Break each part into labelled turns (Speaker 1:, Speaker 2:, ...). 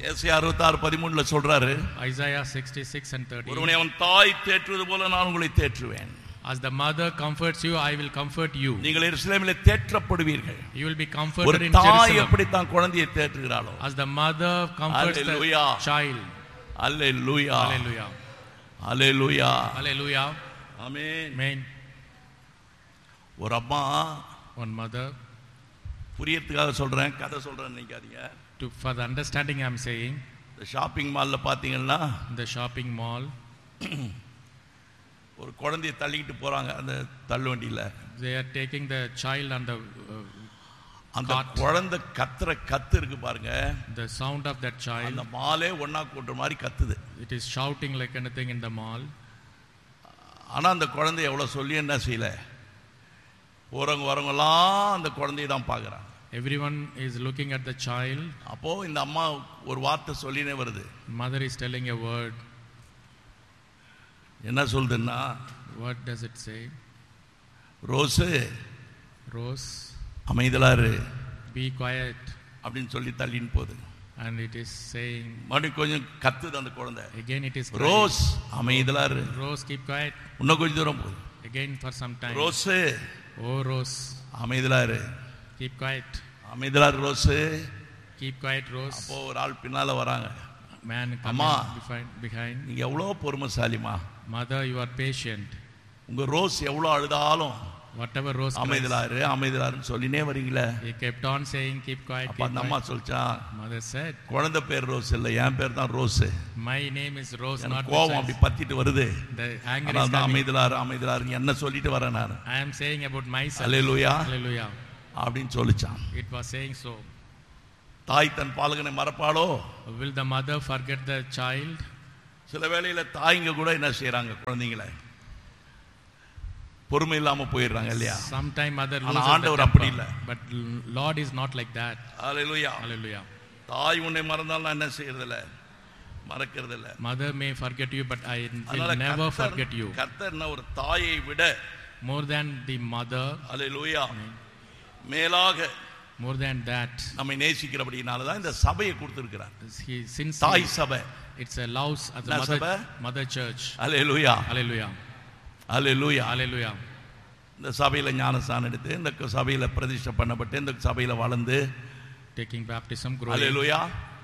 Speaker 1: ஏசாயா 66:13 சொல்றாரு,
Speaker 2: Isaiah 66 and 13.
Speaker 1: ஒருவனை அவன் தாய் தேற்றுவது போல நான் உங்களை தேற்றுவேன்.
Speaker 2: As the mother comforts you, I will comfort you.
Speaker 1: நீங்கள் எருசலேமிலே தேற்றப்படுவீர்கள்.
Speaker 2: You will be comforted in
Speaker 1: Jerusalem. தாய்
Speaker 2: Jerusalem.
Speaker 1: எப்படி தான் குழந்தையை தேற்றுகிறாளோ,
Speaker 2: As the mother comforts the child.
Speaker 1: Hallelujah.
Speaker 2: Hallelujah.
Speaker 1: Hallelujah.
Speaker 2: Hallelujah.
Speaker 1: Amen.
Speaker 2: Amen.
Speaker 1: ஒரு அம்மா,
Speaker 2: One mother.
Speaker 1: புரியறதுக்காக சொல்றேன், கதை சொல்றேன்னு நினைக்காதீங்க.
Speaker 2: For the understanding I am saying.
Speaker 1: இந்த ஷாப்பிங் மால்ல பாத்தீங்கன்னா,
Speaker 2: இந்த ஷாப்பிங் மால்
Speaker 1: ஒரு குழந்தையை தள்ளிக்கிட்டு போறாங்க அந்த தள்ளுவண்டியில.
Speaker 2: They are taking the child on the
Speaker 1: அந்த குழந்தை கத்துற கத்து இருக்கு பாருங்க.
Speaker 2: The sound of that child.
Speaker 1: அந்த மாலே ஒண்ணா கூட்டுற மாதிரி கத்துது.
Speaker 2: It is shouting like anything in the mall.
Speaker 1: ஆனா அந்த குழந்தை எவ்வளவு சொல்லி என்ன செய்யல, போறவங்க வரவங்கலாம் அந்த குழந்தையை தான் பார்க்கறாங்க.
Speaker 2: Everyone is looking at the child.
Speaker 1: அப்போ இந்த அம்மா ஒரு வார்த்தை சொல்லினே வருது.
Speaker 2: Mother is telling a word.
Speaker 1: என்ன சொல்லுதுன்னா,
Speaker 2: What does it say?
Speaker 1: Rose,
Speaker 2: Rose,
Speaker 1: அமைதியா இரு,
Speaker 2: be quiet.
Speaker 1: அப்படின்னு சொல்லி தள்ளின்னு போகுது.
Speaker 2: And it is saying,
Speaker 1: மறுபடியும் கொஞ்சம் கத்துது அந்த குழந்தை.
Speaker 2: again it is crying.
Speaker 1: Rose, அமைதியா இரு.
Speaker 2: Rose, keep quiet.
Speaker 1: இன்னும் கொஞ்சம் தூரம் போகுது.
Speaker 2: Again for some time.
Speaker 1: Rose,
Speaker 2: Oh Rose,
Speaker 1: அமைதியா இரு.
Speaker 2: keep quiet.
Speaker 1: அமைதியா இரு ரோஸ்.
Speaker 2: Keep quiet, Rose.
Speaker 1: அப்போ ஒரு ஆள் பின்னால வராங்க.
Speaker 2: Man coming behind.
Speaker 1: நீங்க எவ்வளவு பொறுமைசாலிமா.
Speaker 2: Mother, you are patient.
Speaker 1: உங்க ரோஸ் எவ்வளவு அழுதாலும்
Speaker 2: Whatever Rose
Speaker 1: அமைதியாரு அமைதியாருன்னு சொல்லினே வரீங்களே.
Speaker 2: He kept on saying keep quiet.
Speaker 1: அப்ப அந்த அம்மா சொல்ச்சா,
Speaker 2: Mother said,
Speaker 1: குழந்தை பேர் ரோஸ் இல்ல, என் பேர் தான் rose.
Speaker 2: My name is Rose, not
Speaker 1: கோவம் அப்படி பத்திட்டு வருது.
Speaker 2: The anger is coming.
Speaker 1: அமைதியாரு அமைதியாரு என்ன சொல்லிட்டு வரேன் நான்.
Speaker 2: I am saying about myself.
Speaker 1: Hallelujah.
Speaker 2: Hallelujah.
Speaker 1: அப்படின்னு சொல்லிச்சான்.
Speaker 2: It was saying so.
Speaker 1: தாய் தன் பாலகனை மறப்பாளோ?
Speaker 2: Will the mother forget the child?
Speaker 1: சில வேளையில தாய்ங்க கூட என்ன செய்யறாங்க, குழந்தைகளை பொறுமை இல்லாம போயிடுறாங்க இல்லையா?
Speaker 2: Sometime mother loses.
Speaker 1: ஆனா ஆண்டவர் அப்படி இல்ல.
Speaker 2: But Lord is not like that.
Speaker 1: Hallelujah.
Speaker 2: Hallelujah.
Speaker 1: தாய் உன்னை மறந்தாலும் நான் என்ன செய்யறது இல்ல, மறக்கிறது இல்ல.
Speaker 2: Mother may forget you, but I will never forget you.
Speaker 1: கர்த்தர் ஒரு தாயை விட
Speaker 2: more than the mother.
Speaker 1: Hallelujah. மேலாக
Speaker 2: more than that
Speaker 1: நம்மை நேசிக்கிறபடினால தான் இந்த சபையை கொடுத்திருக்கிறார்.
Speaker 2: Since
Speaker 1: தாய் சபை,
Speaker 2: it's a loves as a mother church.
Speaker 1: Hallelujah.
Speaker 2: Hallelujah.
Speaker 1: Hallelujah.
Speaker 2: Hallelujah.
Speaker 1: இந்த சபையில ஞானஸ்நானம் எடுத்து, இந்த சபையில பிரதிஷ்டை பண்ணப்பட்டு, இந்த சபையில வளர்ந்து,
Speaker 2: taking baptism, growing.
Speaker 1: Hallelujah.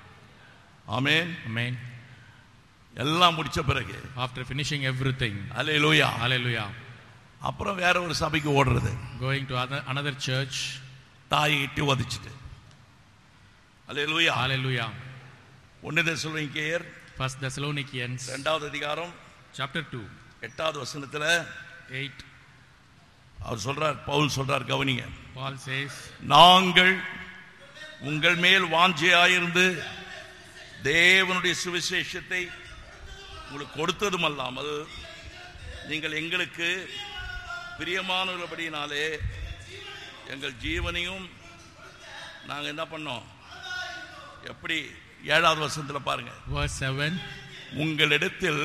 Speaker 1: Amen.
Speaker 2: Amen.
Speaker 1: எல்லாம் முடிச்ச பிறகு,
Speaker 2: after finishing everything,
Speaker 1: Hallelujah.
Speaker 2: Hallelujah,
Speaker 1: அப்புறம் வேற ஒரு சபைக்கு ஓடுறது,
Speaker 2: going to another church,
Speaker 1: தாயை இட்டு வதிச்சிட்டு. Hallelujah.
Speaker 2: Hallelujah.
Speaker 1: 1 தெசலோனிக்கேயர்
Speaker 2: 1 Thessalonians
Speaker 1: 2வது அதிகாரம்
Speaker 2: chapter 2
Speaker 1: 8வது வசனத்துல
Speaker 2: 8
Speaker 1: அவர் சொல்றார், பவுல் சொல்றார், கவனிங்க.
Speaker 2: Paul says,
Speaker 1: நாங்கள் உங்கள் மேல் வாஞ்சையாயிருந்து தேவனுடைய சுவிசேஷத்தை உங்களுக்கு கொடுத்ததும் அல்லாமல், நீங்கள் எங்களுக்கு பிரியமானபடியினாலே எங்கள் ஜீவனையும் நாங்க என்ன பண்ணோம், எப்படி 7வது வசனத்துல பாருங்க,
Speaker 2: verse 7,
Speaker 1: உங்களிடத்தில்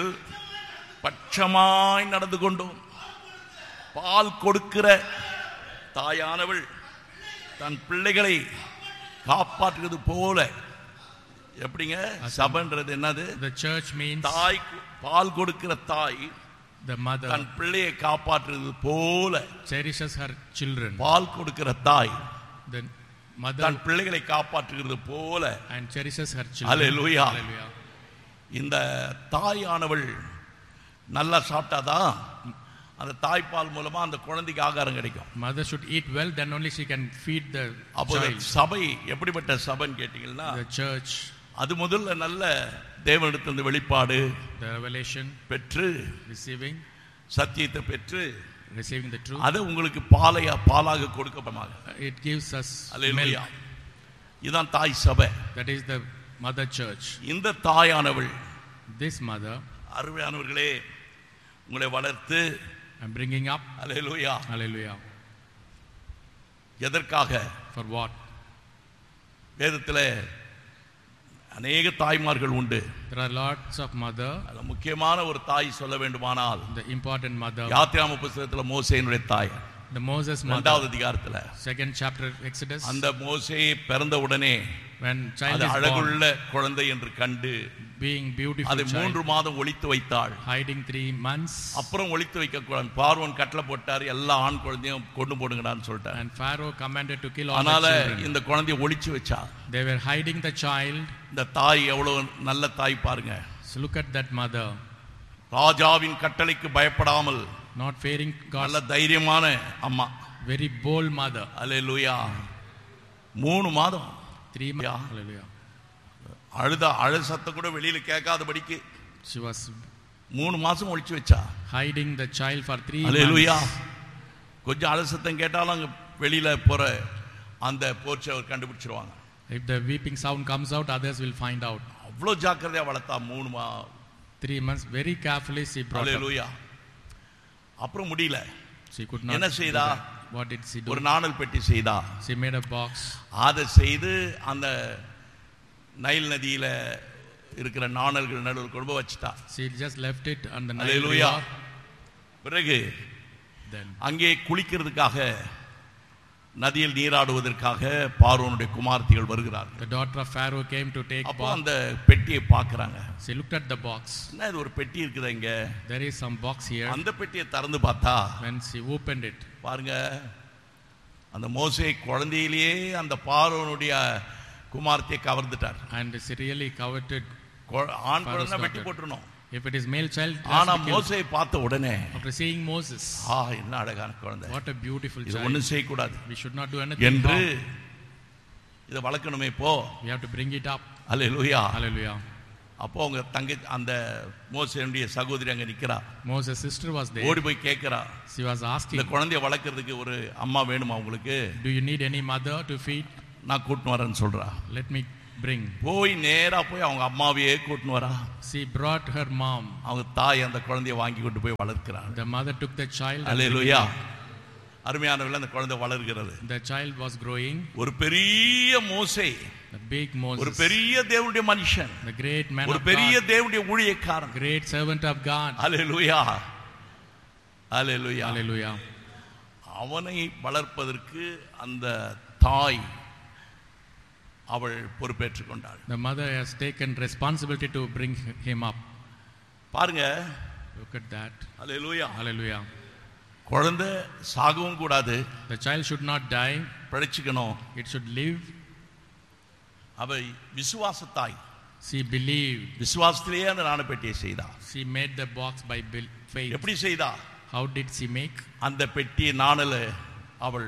Speaker 1: பட்சமாய் நடந்து கொண்டோம். பால் கொடுக்கிற தாயானவள் தன் பிள்ளைகளை காப்பாற்றுவது போல. எப்படிங்க சபைன்றது என்னது?
Speaker 2: the church means
Speaker 1: தாய், பால் கொடுக்கிற தாய்
Speaker 2: the mother
Speaker 1: தன் பிள்ளையை காப்பாற்றுவது போல
Speaker 2: cherishes her children.
Speaker 1: பால் கொடுக்கிற தாய்
Speaker 2: the mother
Speaker 1: தன் பிள்ளைகளை காப்பாற்றுகிறது போல
Speaker 2: and cherishes her children.
Speaker 1: Hallelujah.
Speaker 2: Hallelujah.
Speaker 1: இந்த தாயானவள் நல்லா சாப்பிட்டாதான் அந்த தாய்ப்பால் மூலமா அந்த குழந்தைக்கு ஆகாரம் கிடைக்கும்.
Speaker 2: Mother should eat well, then only she can feed the child.
Speaker 1: சபை எப்படிப்பட்ட சபைன்னு கேட்டீங்கன்னா,
Speaker 2: the church,
Speaker 1: அது முதல்ல நல்ல தேவனிடத்திலிருந்து வெளிப்பாடு,
Speaker 2: the revelation
Speaker 1: பெற்று,
Speaker 2: receiving,
Speaker 1: சத்தியத்தை பெற்று,
Speaker 2: receiving the truth,
Speaker 1: அது உங்களுக்கு பாலாக கொடுக்கப்படுமாக.
Speaker 2: it gives us
Speaker 1: Hallelujah.
Speaker 2: milk.
Speaker 1: இதுதான் தாய் சபை.
Speaker 2: That is the mother church.
Speaker 1: இந்த தாயானவள்,
Speaker 2: this mother,
Speaker 1: அருமையானவர்களே, உங்களை வளர்த்து
Speaker 2: I'm bringing up.
Speaker 1: Hallelujah.
Speaker 2: Hallelujah.
Speaker 1: எதற்காக?
Speaker 2: For what?
Speaker 1: வேதத்திலே அநேக தாய்மார்கள் உண்டு.
Speaker 2: There are lots of mother.
Speaker 1: அதுல முக்கியமான ஒரு தாய் சொல்ல வேண்டுமானால்,
Speaker 2: the important mother,
Speaker 1: யாத்திராகம புத்தகத்துல மோசேயினுடைய தாய்.
Speaker 2: The Moses mother.
Speaker 1: இரண்டாவது அதிகாரத்துல
Speaker 2: 2nd chapter Exodus.
Speaker 1: அந்த மோசே பிறந்த உடனே
Speaker 2: When child
Speaker 1: அது
Speaker 2: is born,
Speaker 1: அழகுள்ள குழந்தை என்று கண்டு
Speaker 2: being beautiful
Speaker 1: அதை
Speaker 2: child,
Speaker 1: 3 மாதம் ஒளித்து வைத்தாள்.
Speaker 2: hiding 3 months.
Speaker 1: அப்புறம் ஒளித்து வைக்க கூடாது. பார்வோன் கட்டளை போட்டாரு, எல்லா ஆண் குழந்தையும் கொண்டு போடுங்கடான்னு சொல்லிட்டார்.
Speaker 2: And Pharaoh commanded to kill all the
Speaker 1: அதனால
Speaker 2: children.
Speaker 1: இந்த குழந்தையை ஒளிச்சு வச்சா.
Speaker 2: They were hiding the child.
Speaker 1: இந்த தாய் எவ்வளவு நல்ல தாய் பாருங்க.
Speaker 2: So look at that mother.
Speaker 1: ராஜாவின் கட்டளைக்கு பயப்படாமல்
Speaker 2: Not fearing
Speaker 1: நல்ல
Speaker 2: God.
Speaker 1: தைரியமான அம்மா.
Speaker 2: Very bold mother.
Speaker 1: அல்லேலூயா. 3 மாதம்
Speaker 2: 3 months. Hallelujah.
Speaker 1: அழு சத்தம் கூட வெளியில கேட்காதபடிக்கு
Speaker 2: She was
Speaker 1: 3 மாசம் ஒளிச்சு வச்சா.
Speaker 2: hiding the child for 3
Speaker 1: hallelujah.
Speaker 2: months.
Speaker 1: கொஞ்சம் அழு சத்தம் கேட்டாலும் அங்க வெளியில போற அந்த போர்ச்சை கண்டுபிடிச்சிருவாங்க.
Speaker 2: If the weeping sound comes out, others will find out.
Speaker 1: அவ்வளவு ஜாக்கிரதையா வளர்த்தா
Speaker 2: 3 months, very carefully she brought up.
Speaker 1: அல்லேலூயா. அப்புறம் முடியல.
Speaker 2: She could not
Speaker 1: என்ன
Speaker 2: do
Speaker 1: செய்தா?
Speaker 2: that. What did she do?
Speaker 1: ஒரு நாணல் பெட்டி செய்தா.
Speaker 2: She made a box.
Speaker 1: அதை செய்து அந்த நைல் நதியில இருக்கிற நாணல்கள் நடுவில் கொண்டு வச்சிட்டா.
Speaker 2: She just left it on the Nile
Speaker 1: hallelujah.
Speaker 2: river.
Speaker 1: பிறகு
Speaker 2: Then
Speaker 1: அங்கே குளிக்கிறதுக்காக நதியில் நீராடுவதற்காக பார்வோனுடைய குமார்த்திகள் வருகிறார்கள்.
Speaker 2: the daughter of Pharaoh came to take
Speaker 1: அப்போ
Speaker 2: bath.
Speaker 1: அந்த பெட்டியை பார்க்கறாங்க.
Speaker 2: She looked at the box.
Speaker 1: என்ன இது ஒரு பெட்டி இருக்குதா இங்க?
Speaker 2: There is some box here.
Speaker 1: அந்த பெட்டியை திறந்து பார்த்தா
Speaker 2: When she opened it,
Speaker 1: பாருங்க, அந்த மோசே குழந்தையிலேயே அந்த பார்வோனுடைய குமார்த்தியை கவர்ந்துட்டார்.
Speaker 2: and she really coveted.
Speaker 1: ஆண் குழந்தை வெட்டி போட்டுறணும்.
Speaker 2: If it is male child, it
Speaker 1: ஆனா
Speaker 2: has to be killed.
Speaker 1: மோசேயை பார்த்த உடனே
Speaker 2: After seeing Moses,
Speaker 1: என்ன அழகான குழந்தை,
Speaker 2: what a beautiful
Speaker 1: இது
Speaker 2: child.
Speaker 1: ஒண்ணும் செய்யக்கூடாது
Speaker 2: We should not do anything
Speaker 1: என்று
Speaker 2: wrong.
Speaker 1: இதை வளர்க்கணுமே. இப்போ
Speaker 2: We have to bring it up.
Speaker 1: Hallelujah.
Speaker 2: Hallelujah.
Speaker 1: அப்போ அவங்க அந்த மோசேனுடைய சகோதரி அங்க நிக்கிறா.
Speaker 2: Moses' sister was there.
Speaker 1: ஓடி போய் கேட்கிறா,
Speaker 2: She was
Speaker 1: இந்த
Speaker 2: asking,
Speaker 1: குழந்தைய வளர்க்கறதுக்கு ஒரு அம்மா வேணுமா உங்களுக்கு?
Speaker 2: do you need any mother to feed?
Speaker 1: நான் கூட்டின்னு வரேன்னு சொல்றா.
Speaker 2: Let me bring.
Speaker 1: போய் நேரா போய் அவங்க அம்மாவையே கூட்டின்னு வரா.
Speaker 2: She brought her mom.
Speaker 1: அவங்க தாய் அந்த குழந்தைய வாங்கி கொண்டு போய் வளர்க்கிறாங்க.
Speaker 2: The mother took the child. and
Speaker 1: அல்லேலூயா. அருமையானவர்களே, அந்த குழந்தை வளர்கிறது.
Speaker 2: the child was growing.
Speaker 1: ஒரு பெரிய மோசே,
Speaker 2: The big
Speaker 1: ஒரு
Speaker 2: Moses,
Speaker 1: பெரிய தேவனுடைய மனுஷன்,
Speaker 2: the great man
Speaker 1: ஒரு
Speaker 2: of
Speaker 1: பெரிய
Speaker 2: God,
Speaker 1: தேவனுடைய ஊழியக்காரன்.
Speaker 2: great servant of God.
Speaker 1: Hallelujah. Hallelujah.
Speaker 2: Hallelujah.
Speaker 1: அவனை வளர்ப்பதற்கு அந்த தாய் அவள் பொறுப்பேற்றுக் கொண்டாள்.
Speaker 2: The mother has taken responsibility to bring him up.
Speaker 1: பாருங்க,
Speaker 2: Look at that.
Speaker 1: Hallelujah.
Speaker 2: Hallelujah.
Speaker 1: குழந்தை சாகவும் கூடாது,
Speaker 2: The child should not die.
Speaker 1: பிழைச்சுக்கணும்.
Speaker 2: It should live.
Speaker 1: அவ விசுவாசத்தாய்,
Speaker 2: She believed.
Speaker 1: விசுவாசத்திலேயே அந்த நாணப்பெட்டியை செய்தா.
Speaker 2: She made the box by faith.
Speaker 1: எப்படி செய்தா?
Speaker 2: How did she make?
Speaker 1: அந்த பெட்டி நாணல அவள்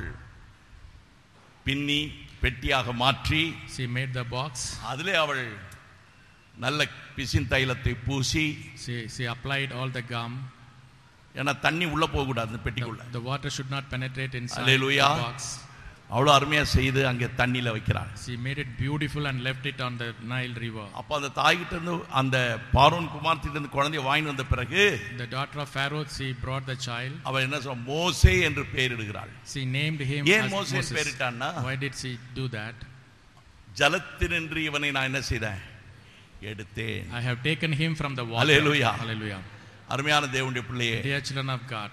Speaker 1: பின்னி பெட்டியாக மாற்றி
Speaker 2: She made the box.
Speaker 1: அதிலே அவள் நல்ல பிசின் தைலத்தை பூசி,
Speaker 2: She applied all the gum.
Speaker 1: ஏன்னா தண்ணி உள்ள போக கூடாது அந்த பெட்டிக்குள்ள.
Speaker 2: The water should not penetrate inside
Speaker 1: Hallelujah.
Speaker 2: the box.
Speaker 1: அவ்வளவு அருமையா செய்து அங்கே தண்ணியில வைக்கிறாள்.
Speaker 2: She made it beautiful and left it on the Nile river.
Speaker 1: அப்ப அந்த தாய்கிட்ட இருந்து அந்த பார்வோன் குமார்த்திட்ட இருந்து குழந்தையை வாங்கி வந்த பிறகு
Speaker 2: The daughter of Pharaoh, she brought the child.
Speaker 1: அவ என்ன சொல்ற, மோசே என்று பெயரிடுகிறாள்.
Speaker 2: She named him
Speaker 1: ஏன்
Speaker 2: as
Speaker 1: மோசே
Speaker 2: Moses.
Speaker 1: பெயரிட்டான்னா,
Speaker 2: Why did she do that?
Speaker 1: ஜலத்தினின்று இவனை நான் என்ன செய்தேன், எடுத்தேன்.
Speaker 2: I have taken him from the water.
Speaker 1: Hallelujah.
Speaker 2: Hallelujah.
Speaker 1: அருமையான தேவனுடைய பிள்ளையே,
Speaker 2: Dear children of God,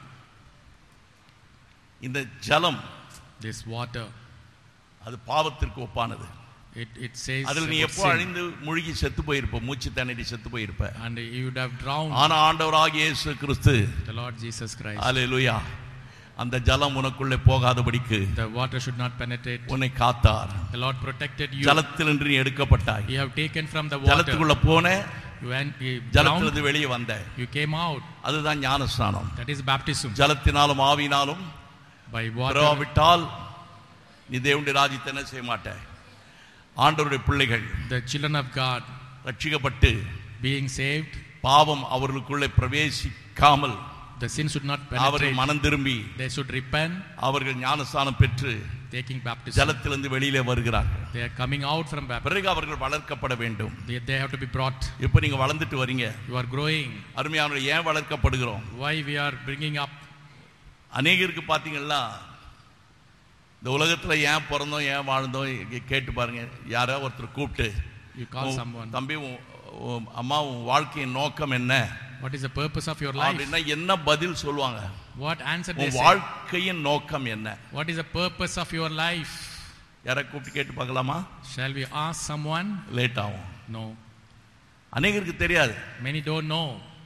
Speaker 1: இந்த ஜலம்
Speaker 2: this water,
Speaker 1: அது பாவத்திற்கு ஒப்பானது.
Speaker 2: it says
Speaker 1: அதில் நீ
Speaker 2: about
Speaker 1: எப்போ
Speaker 2: sin.
Speaker 1: அழிந்து முழுகி செத்து போயிருப்ப, மூச்சு திணறி செத்து போயிருப்ப.
Speaker 2: And you would have drowned.
Speaker 1: ஆனா ஆண்டவராகிய இயேசு கிறிஸ்து,
Speaker 2: The Lord Jesus Christ.
Speaker 1: அல்லேலூயா, அந்த ஜலம் உனக்குள்ளே போகாதபடிக்கு
Speaker 2: The water should not penetrate.
Speaker 1: உன்னை காத்தார்.
Speaker 2: The Lord protected you.
Speaker 1: ஜலத்தினின்று நீ எடுக்கப்பட்டாய்.
Speaker 2: You have taken from the water.
Speaker 1: ஜலத்துக்குள்ள போன,
Speaker 2: You went, you drowned.
Speaker 1: ஜலத்திலிருந்து வெளியே வந்த.
Speaker 2: You came out.
Speaker 1: அதுதான் ஞானஸ்நானம்.
Speaker 2: That is baptism.
Speaker 1: ஜலத்தினாலும் ஆவினாலும்
Speaker 2: By water.
Speaker 1: பிறவாவிட்டால் நீ தேவனுடைய ராஜ்யத்தை என்ன செய்ய மாட்டாய். ஆண்டவருடைய பிள்ளைகள்
Speaker 2: The children of God
Speaker 1: ரட்சிக்கப்பட்டு
Speaker 2: being saved,
Speaker 1: பாவம் அவர்களுக்குள்ளே பிரவேசிக்காமல்
Speaker 2: the sin should not
Speaker 1: அவர்கள்
Speaker 2: penetrate.
Speaker 1: மனம் திரும்பி
Speaker 2: They should repent,
Speaker 1: அவர்கள் ஞானஸ்நானம் பெற்று
Speaker 2: taking baptism.
Speaker 1: ஜலத்திலிருந்து வெளியிலே வருகிறார்கள்.
Speaker 2: They are coming out from baptism.
Speaker 1: பிறகு அவர்கள் வளர்க்கப்பட வேண்டும்.
Speaker 2: They have to be brought.
Speaker 1: இப்போ நீங்க வளர்ந்துட்டு வரீங்க.
Speaker 2: You are growing.
Speaker 1: அருமையானவர்களே, ஏன் வளர்க்கப்படுகிறோம்?
Speaker 2: Why we are bringing up?
Speaker 1: அநேகருக்கு பார்த்தீங்கன்னா, இந்த உலகத்துல ஏன் பிறந்தோம் ஏன் வாழ்ந்தோம் கேட்டு பாருங்க. யாரோ ஒருத்தர் கூப்பிட்டு,
Speaker 2: You call someone.
Speaker 1: தம்பி அம்மா உன் வாழ்க்கையின் நோக்கம் என்ன,
Speaker 2: What is the purpose of your life?
Speaker 1: அப்படின்னா என்ன பதில் சொல்லுவாங்க?
Speaker 2: What answer they
Speaker 1: உன்
Speaker 2: say?
Speaker 1: வாழ்க்கையின் நோக்கம் என்ன?
Speaker 2: What is the purpose of your life?
Speaker 1: யாரை கூப்பிட்டு கேட்டு பார்க்கலாமா?
Speaker 2: Shall we ask someone?
Speaker 1: Late ஆகும்.
Speaker 2: No.
Speaker 1: அநேகருக்கு தெரியாது.
Speaker 2: Many don't know.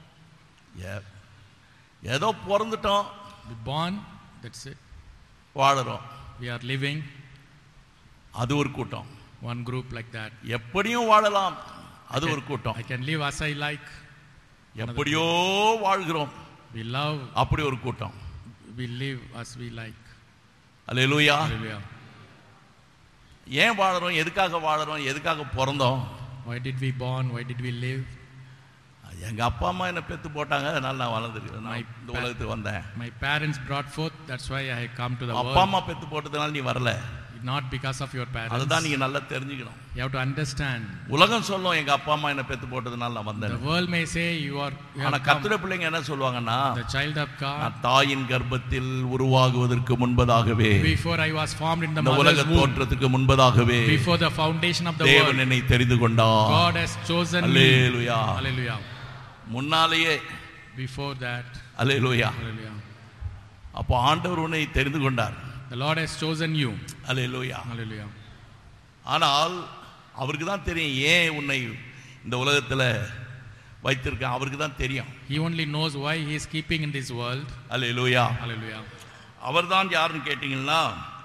Speaker 1: ஏதோ பிறந்துட்டோம்,
Speaker 2: We born, that's it.
Speaker 1: வாழறோம்.
Speaker 2: We are living.
Speaker 1: அது ஒரு கூட்டம்.
Speaker 2: One group like that.
Speaker 1: எப்படியும் வாழலாம், அது ஒரு கூட்டம்.
Speaker 2: I can live as I like.
Speaker 1: எப்படியோ வாழ்கிறோம்,
Speaker 2: We love.
Speaker 1: அப்படி ஒரு கூட்டம்.
Speaker 2: We live as we like.
Speaker 1: Hallelujah.
Speaker 2: Hallelujah.
Speaker 1: ஏன் வாழறோம், எதுக்காக வாழறோம், எதுக்காக பிறந்தோம்?
Speaker 2: Why did we born? Why did we live?
Speaker 1: எங்க அப்பா அம்மா என்ன பெத்து போட்டாங்க, அதனால நான் வளர்ந்துருக்கேன், நான் இந்த உலகத்துக்கு வந்தேன்.
Speaker 2: My parents brought forth, that's why I come to the world.
Speaker 1: அப்பா அம்மா பெத்து போட்டதுனால நீ வரல.
Speaker 2: Not because of your parents.
Speaker 1: அதுதான் நீங்க நல்லா தெரிஞ்சுக்கணும்.
Speaker 2: You have to understand.
Speaker 1: உலகம் சொல்லும் எங்க அப்பா அம்மா என்ன பெத்து போட்டதுனால நான் வந்தேன்.
Speaker 2: The world may say you
Speaker 1: ஆனா கர்த்தருடைய பிள்ளைங்க என்ன சொல்வாங்கன்னா,
Speaker 2: the child of God,
Speaker 1: நான் தாயின் கர்ப்பத்தில் உருவாகுவதற்கு முன்பதாகவே,
Speaker 2: before I was formed in the
Speaker 1: இந்த
Speaker 2: mother's
Speaker 1: உலக
Speaker 2: womb,
Speaker 1: தோற்றத்துக்கு முன்பதாகவே,
Speaker 2: before the foundation of the
Speaker 1: தேவன்
Speaker 2: world,
Speaker 1: என்னை தெரிந்து கொண்டார்.
Speaker 2: God has chosen me.
Speaker 1: Hallelujah.
Speaker 2: Hallelujah.
Speaker 1: முன்னாலேயே,
Speaker 2: before that.
Speaker 1: அல்லேலூயா.
Speaker 2: Hallelujah.
Speaker 1: அப்ப ஆண்டவர் உன்னை தெரிந்து கொண்டார்.
Speaker 2: The Lord has chosen you.
Speaker 1: Hallelujah.
Speaker 2: Hallelujah.
Speaker 1: ஆனால் அவருக்கு தான் தெரியும் ஏன் உன்னை இந்த உலகத்துல வைத்திருக்க, அவருக்கு தான் தெரியும்.
Speaker 2: He only knows why he is keeping in this world.
Speaker 1: Hallelujah.
Speaker 2: Hallelujah.
Speaker 1: அவர்தான் யாருன்னு கேட்டீங்கன்னா,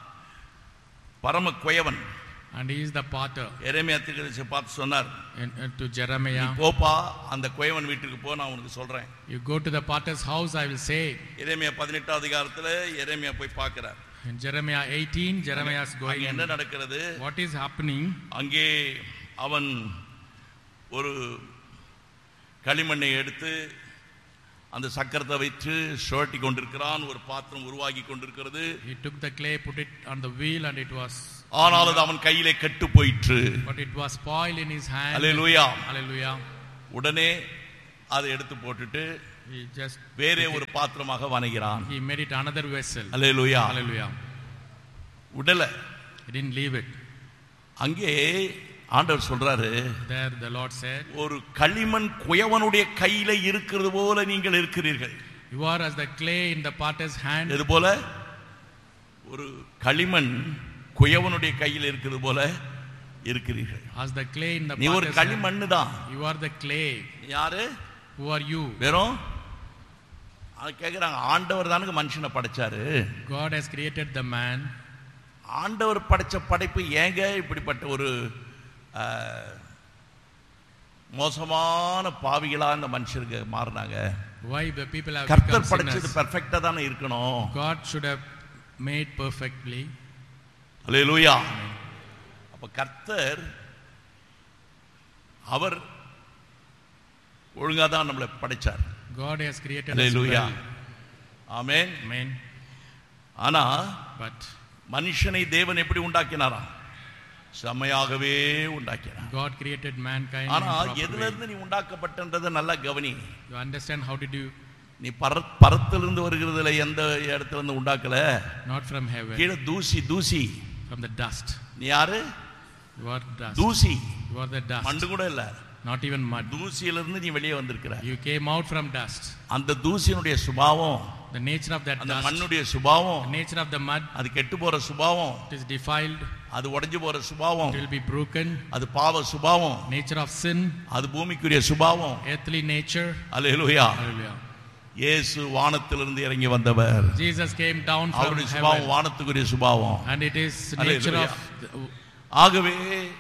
Speaker 1: பரம குயவன்.
Speaker 2: And he is the potter.
Speaker 1: எரேமியா தீர்க்கதரிசி பார்த்து சொன்னார்,
Speaker 2: To Jeremiah,
Speaker 1: போப்பா அந்த குயவன் வீட்டுக்கு போ, நான் உனக்கு சொல்றேன்.
Speaker 2: you go to the potter's house, I will say.
Speaker 1: எரேமியா 18 அதிகாரத்துல எரேமியா போய் பார்க்கிறார்.
Speaker 2: In Jeremiah 18, Jeremiah is going.
Speaker 1: என்ன நடக்கிறது?
Speaker 2: What is happening?
Speaker 1: அங்கே அவன் ஒரு களிமண்ணை எடுத்து அந்த சக்கரத்தை வைத்து சுழட்டி கொண்டிருக்கிறான். ஒரு பாத்திரம் உருவாகி கொண்டிருக்கிறது.
Speaker 2: He took the clay, put it on the wheel, and it was.
Speaker 1: ஆனால் அது அவன் கையிலே கெட்டு போயிற்று.
Speaker 2: But it was spoiled in his hand.
Speaker 1: Hallelujah.
Speaker 2: Hallelujah.
Speaker 1: உடனே அதை எடுத்து போட்டுட்டு
Speaker 2: He just
Speaker 1: வேறே ஒரு பாத்திரமாக வணைகிறான்.
Speaker 2: he made it another vessel.
Speaker 1: Hallelujah.
Speaker 2: Hallelujah.
Speaker 1: உடல
Speaker 2: He didn't leave it.
Speaker 1: அங்கே ஆண்டவர் சொல்றாரு,
Speaker 2: There the Lord said,
Speaker 1: ஒரு களிமண் குயவனுடைய கையில இருக்கிறது போல நீங்கள் இருக்கிறீர்கள்.
Speaker 2: You are as the clay in the potter's hand.
Speaker 1: இது போல ஒரு களிமண் குயவனுடைய கையில் இருக்கிறது போல இருக்கிறீர்கள்.
Speaker 2: As the clay in the
Speaker 1: நீ ஒரு
Speaker 2: potter's hand.
Speaker 1: களிமண் தான்.
Speaker 2: You are the clay.
Speaker 1: யாரு?
Speaker 2: Who are you?
Speaker 1: வெறும் அது கேக்குறாங்க, ஆண்டவர் தானுங்க மனுஷனை படைச்சாரு.
Speaker 2: God has created the man.
Speaker 1: ஆண்டவர் படைச்ச படைப்பு ஏங்க இப்படிப்பட்ட ஒரு மோசமான பாவிகளா இந்த மனுஷருக்கு மாறினாங்க?
Speaker 2: Why the people have
Speaker 1: கர்த்தர்
Speaker 2: become
Speaker 1: படைச்சது
Speaker 2: sinners?
Speaker 1: பெர்ஃபெக்ட்டா தானே இருக்கணும்.
Speaker 2: God should have made perfectly.
Speaker 1: அல்லேலூயா. அப்ப கர்த்தர் அவர் ஒழுங்கா தான் நம்மளை படைச்சார்.
Speaker 2: God has created us
Speaker 1: hallelujah.
Speaker 2: well.
Speaker 1: Amen.
Speaker 2: Amen.
Speaker 1: ஆனா
Speaker 2: But
Speaker 1: மனுஷனை தேவன் எப்படி உண்டாக்கினாராம்? செம்மையாகவே உண்டாக்கினார்.
Speaker 2: God created mankind in
Speaker 1: ஆனா
Speaker 2: proper
Speaker 1: எதுல
Speaker 2: way.
Speaker 1: இருந்து நீ உண்டாக்கப்பட்டன்றதை நல்லா கவனி.
Speaker 2: You understand how did you?
Speaker 1: நீ பரத்திலிருந்து வருகிறதுல எந்த இடத்துல இருந்து உண்டாக்கல.
Speaker 2: Not from heaven.
Speaker 1: கீழே தூசி.
Speaker 2: From the dust.
Speaker 1: நீ யாரு?
Speaker 2: You are dust.
Speaker 1: தூசி.
Speaker 2: You are the dust.
Speaker 1: மண்ணு கூட இல்ல.
Speaker 2: Not even mud.
Speaker 1: தூசியிலிருந்து நீ வெளியே வந்திருக்கிற.
Speaker 2: You came out from dust.
Speaker 1: அந்த தூசியினுடைய சுபாவம்,
Speaker 2: The nature of that
Speaker 1: அந்த
Speaker 2: dust.
Speaker 1: மண்ணுடைய சுபாவம்,
Speaker 2: The nature of the mud.
Speaker 1: அது கெட்டு போற சுபாவம்,
Speaker 2: It is defiled.
Speaker 1: அது உடைஞ்சு போற சுபாவம்,
Speaker 2: It will be broken.
Speaker 1: அது பாவ சுபாவம்,
Speaker 2: Nature of sin.
Speaker 1: அது பூமிக்குரிய சுபாவம்.
Speaker 2: Earthly nature.
Speaker 1: அல்லேலூயா.
Speaker 2: Hallelujah.
Speaker 1: இயேசு வானத்திலிருந்து இறங்கி வந்தவர்.
Speaker 2: Jesus came down from
Speaker 1: அவருடைய சுபாவம்
Speaker 2: heaven.
Speaker 1: வானத்துக்குரிய சுபாவம்.
Speaker 2: And it is nature
Speaker 1: Hallelujah.
Speaker 2: of.
Speaker 1: ஆகவே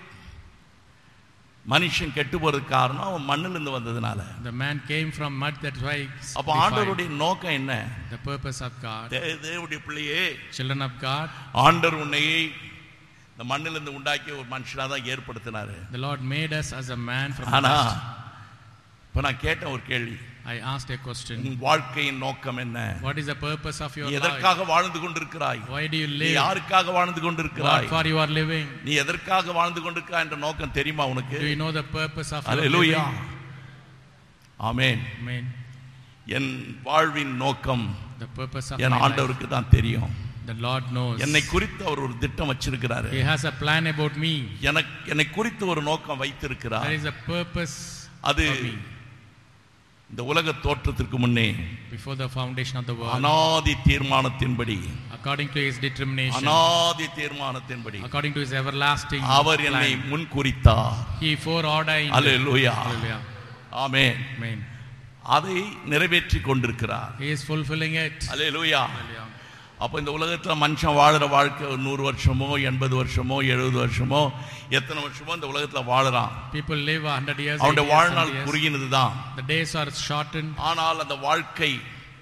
Speaker 1: மனுஷன் கெட்டு போறதுக்கு காரணம் அவன் மண்ணிலிருந்து வந்ததுனால.
Speaker 2: The man came from mud, that's why it's
Speaker 1: அப்ப
Speaker 2: defiled.
Speaker 1: ஆண்டவருடைய நோக்கம் என்ன?
Speaker 2: The purpose of God.
Speaker 1: தேவனுடைய பிள்ளையே,
Speaker 2: Children of God.
Speaker 1: ஆண்டவர் உன்னை இந்த மண்ணிலிருந்து உண்டாக்கி ஒரு மனுஷனா தான் ஏற்படுத்தினாரு.
Speaker 2: The Lord made us as a man from
Speaker 1: ஆனா
Speaker 2: dust.
Speaker 1: இப்ப நான் கேட்ட ஒரு கேள்வி,
Speaker 2: I asked a question.
Speaker 1: உன் வாழ்க்கையின் நோக்கம் என்ன?
Speaker 2: What is the purpose of your life?
Speaker 1: எதற்காக வாழ்ந்து கொண்டிருக்கிறாய்?
Speaker 2: Why do you
Speaker 1: நீ
Speaker 2: live?
Speaker 1: யாருக்காக வாழ்ந்து
Speaker 2: What
Speaker 1: கொண்டிருக்கிறாய்?
Speaker 2: for you are living?
Speaker 1: நீ எதற்காக வாழ்ந்து கொண்டிருக்கிறாய் என்ற நோக்கம் தெரியுமா உனக்கு?
Speaker 2: Do you know the purpose of your
Speaker 1: hallelujah.
Speaker 2: living?
Speaker 1: Amen.
Speaker 2: Amen.
Speaker 1: என் வாழ்வின் நோக்கம்
Speaker 2: The purpose of
Speaker 1: N
Speaker 2: my life.
Speaker 1: ஆண்டவருக்கு தான் தெரியும்.
Speaker 2: The Lord knows.
Speaker 1: என்னை குறித்து அவர் ஒரு திட்டம் வச்சிருக்கிறாரு.
Speaker 2: He has a plan about me.
Speaker 1: என்னை குறித்து ஒரு நோக்கம் வைத்திருக்கிறார்.
Speaker 2: There is a purpose
Speaker 1: அது
Speaker 2: for me.
Speaker 1: இந்த உலக தோற்றத்திற்கு முன்னே
Speaker 2: before the foundation of the world,
Speaker 1: அநாதி தீர்மானத்தின்படி,
Speaker 2: according to his determination,
Speaker 1: அநாதி தீர்மானத்தின்படி,
Speaker 2: according to his everlasting
Speaker 1: அவர் என்னை முன்குறித்தார்.
Speaker 2: he foreordained.
Speaker 1: Hallelujah.
Speaker 2: Hallelujah.
Speaker 1: Amen.
Speaker 2: Amen.
Speaker 1: அதை நிறைவேற்றி கொண்டிருக்கிறார்.
Speaker 2: He is fulfilling it.
Speaker 1: Hallelujah.
Speaker 2: Hallelujah.
Speaker 1: அப்போ இந்த உலகத்தில் மனுஷன் வாழுற வாழ்க்கை 100 வருஷமோ 80 வருஷமோ 70 வருஷமோ எத்தனை வருஷமோ இந்த உலகத்தில் வாழுறான்.
Speaker 2: People live 100 years.
Speaker 1: அவனுடைய வாழ்நாள் குறுகினது தான்.
Speaker 2: The days are shortened.
Speaker 1: ஆனால் அந்த வாழ்க்கை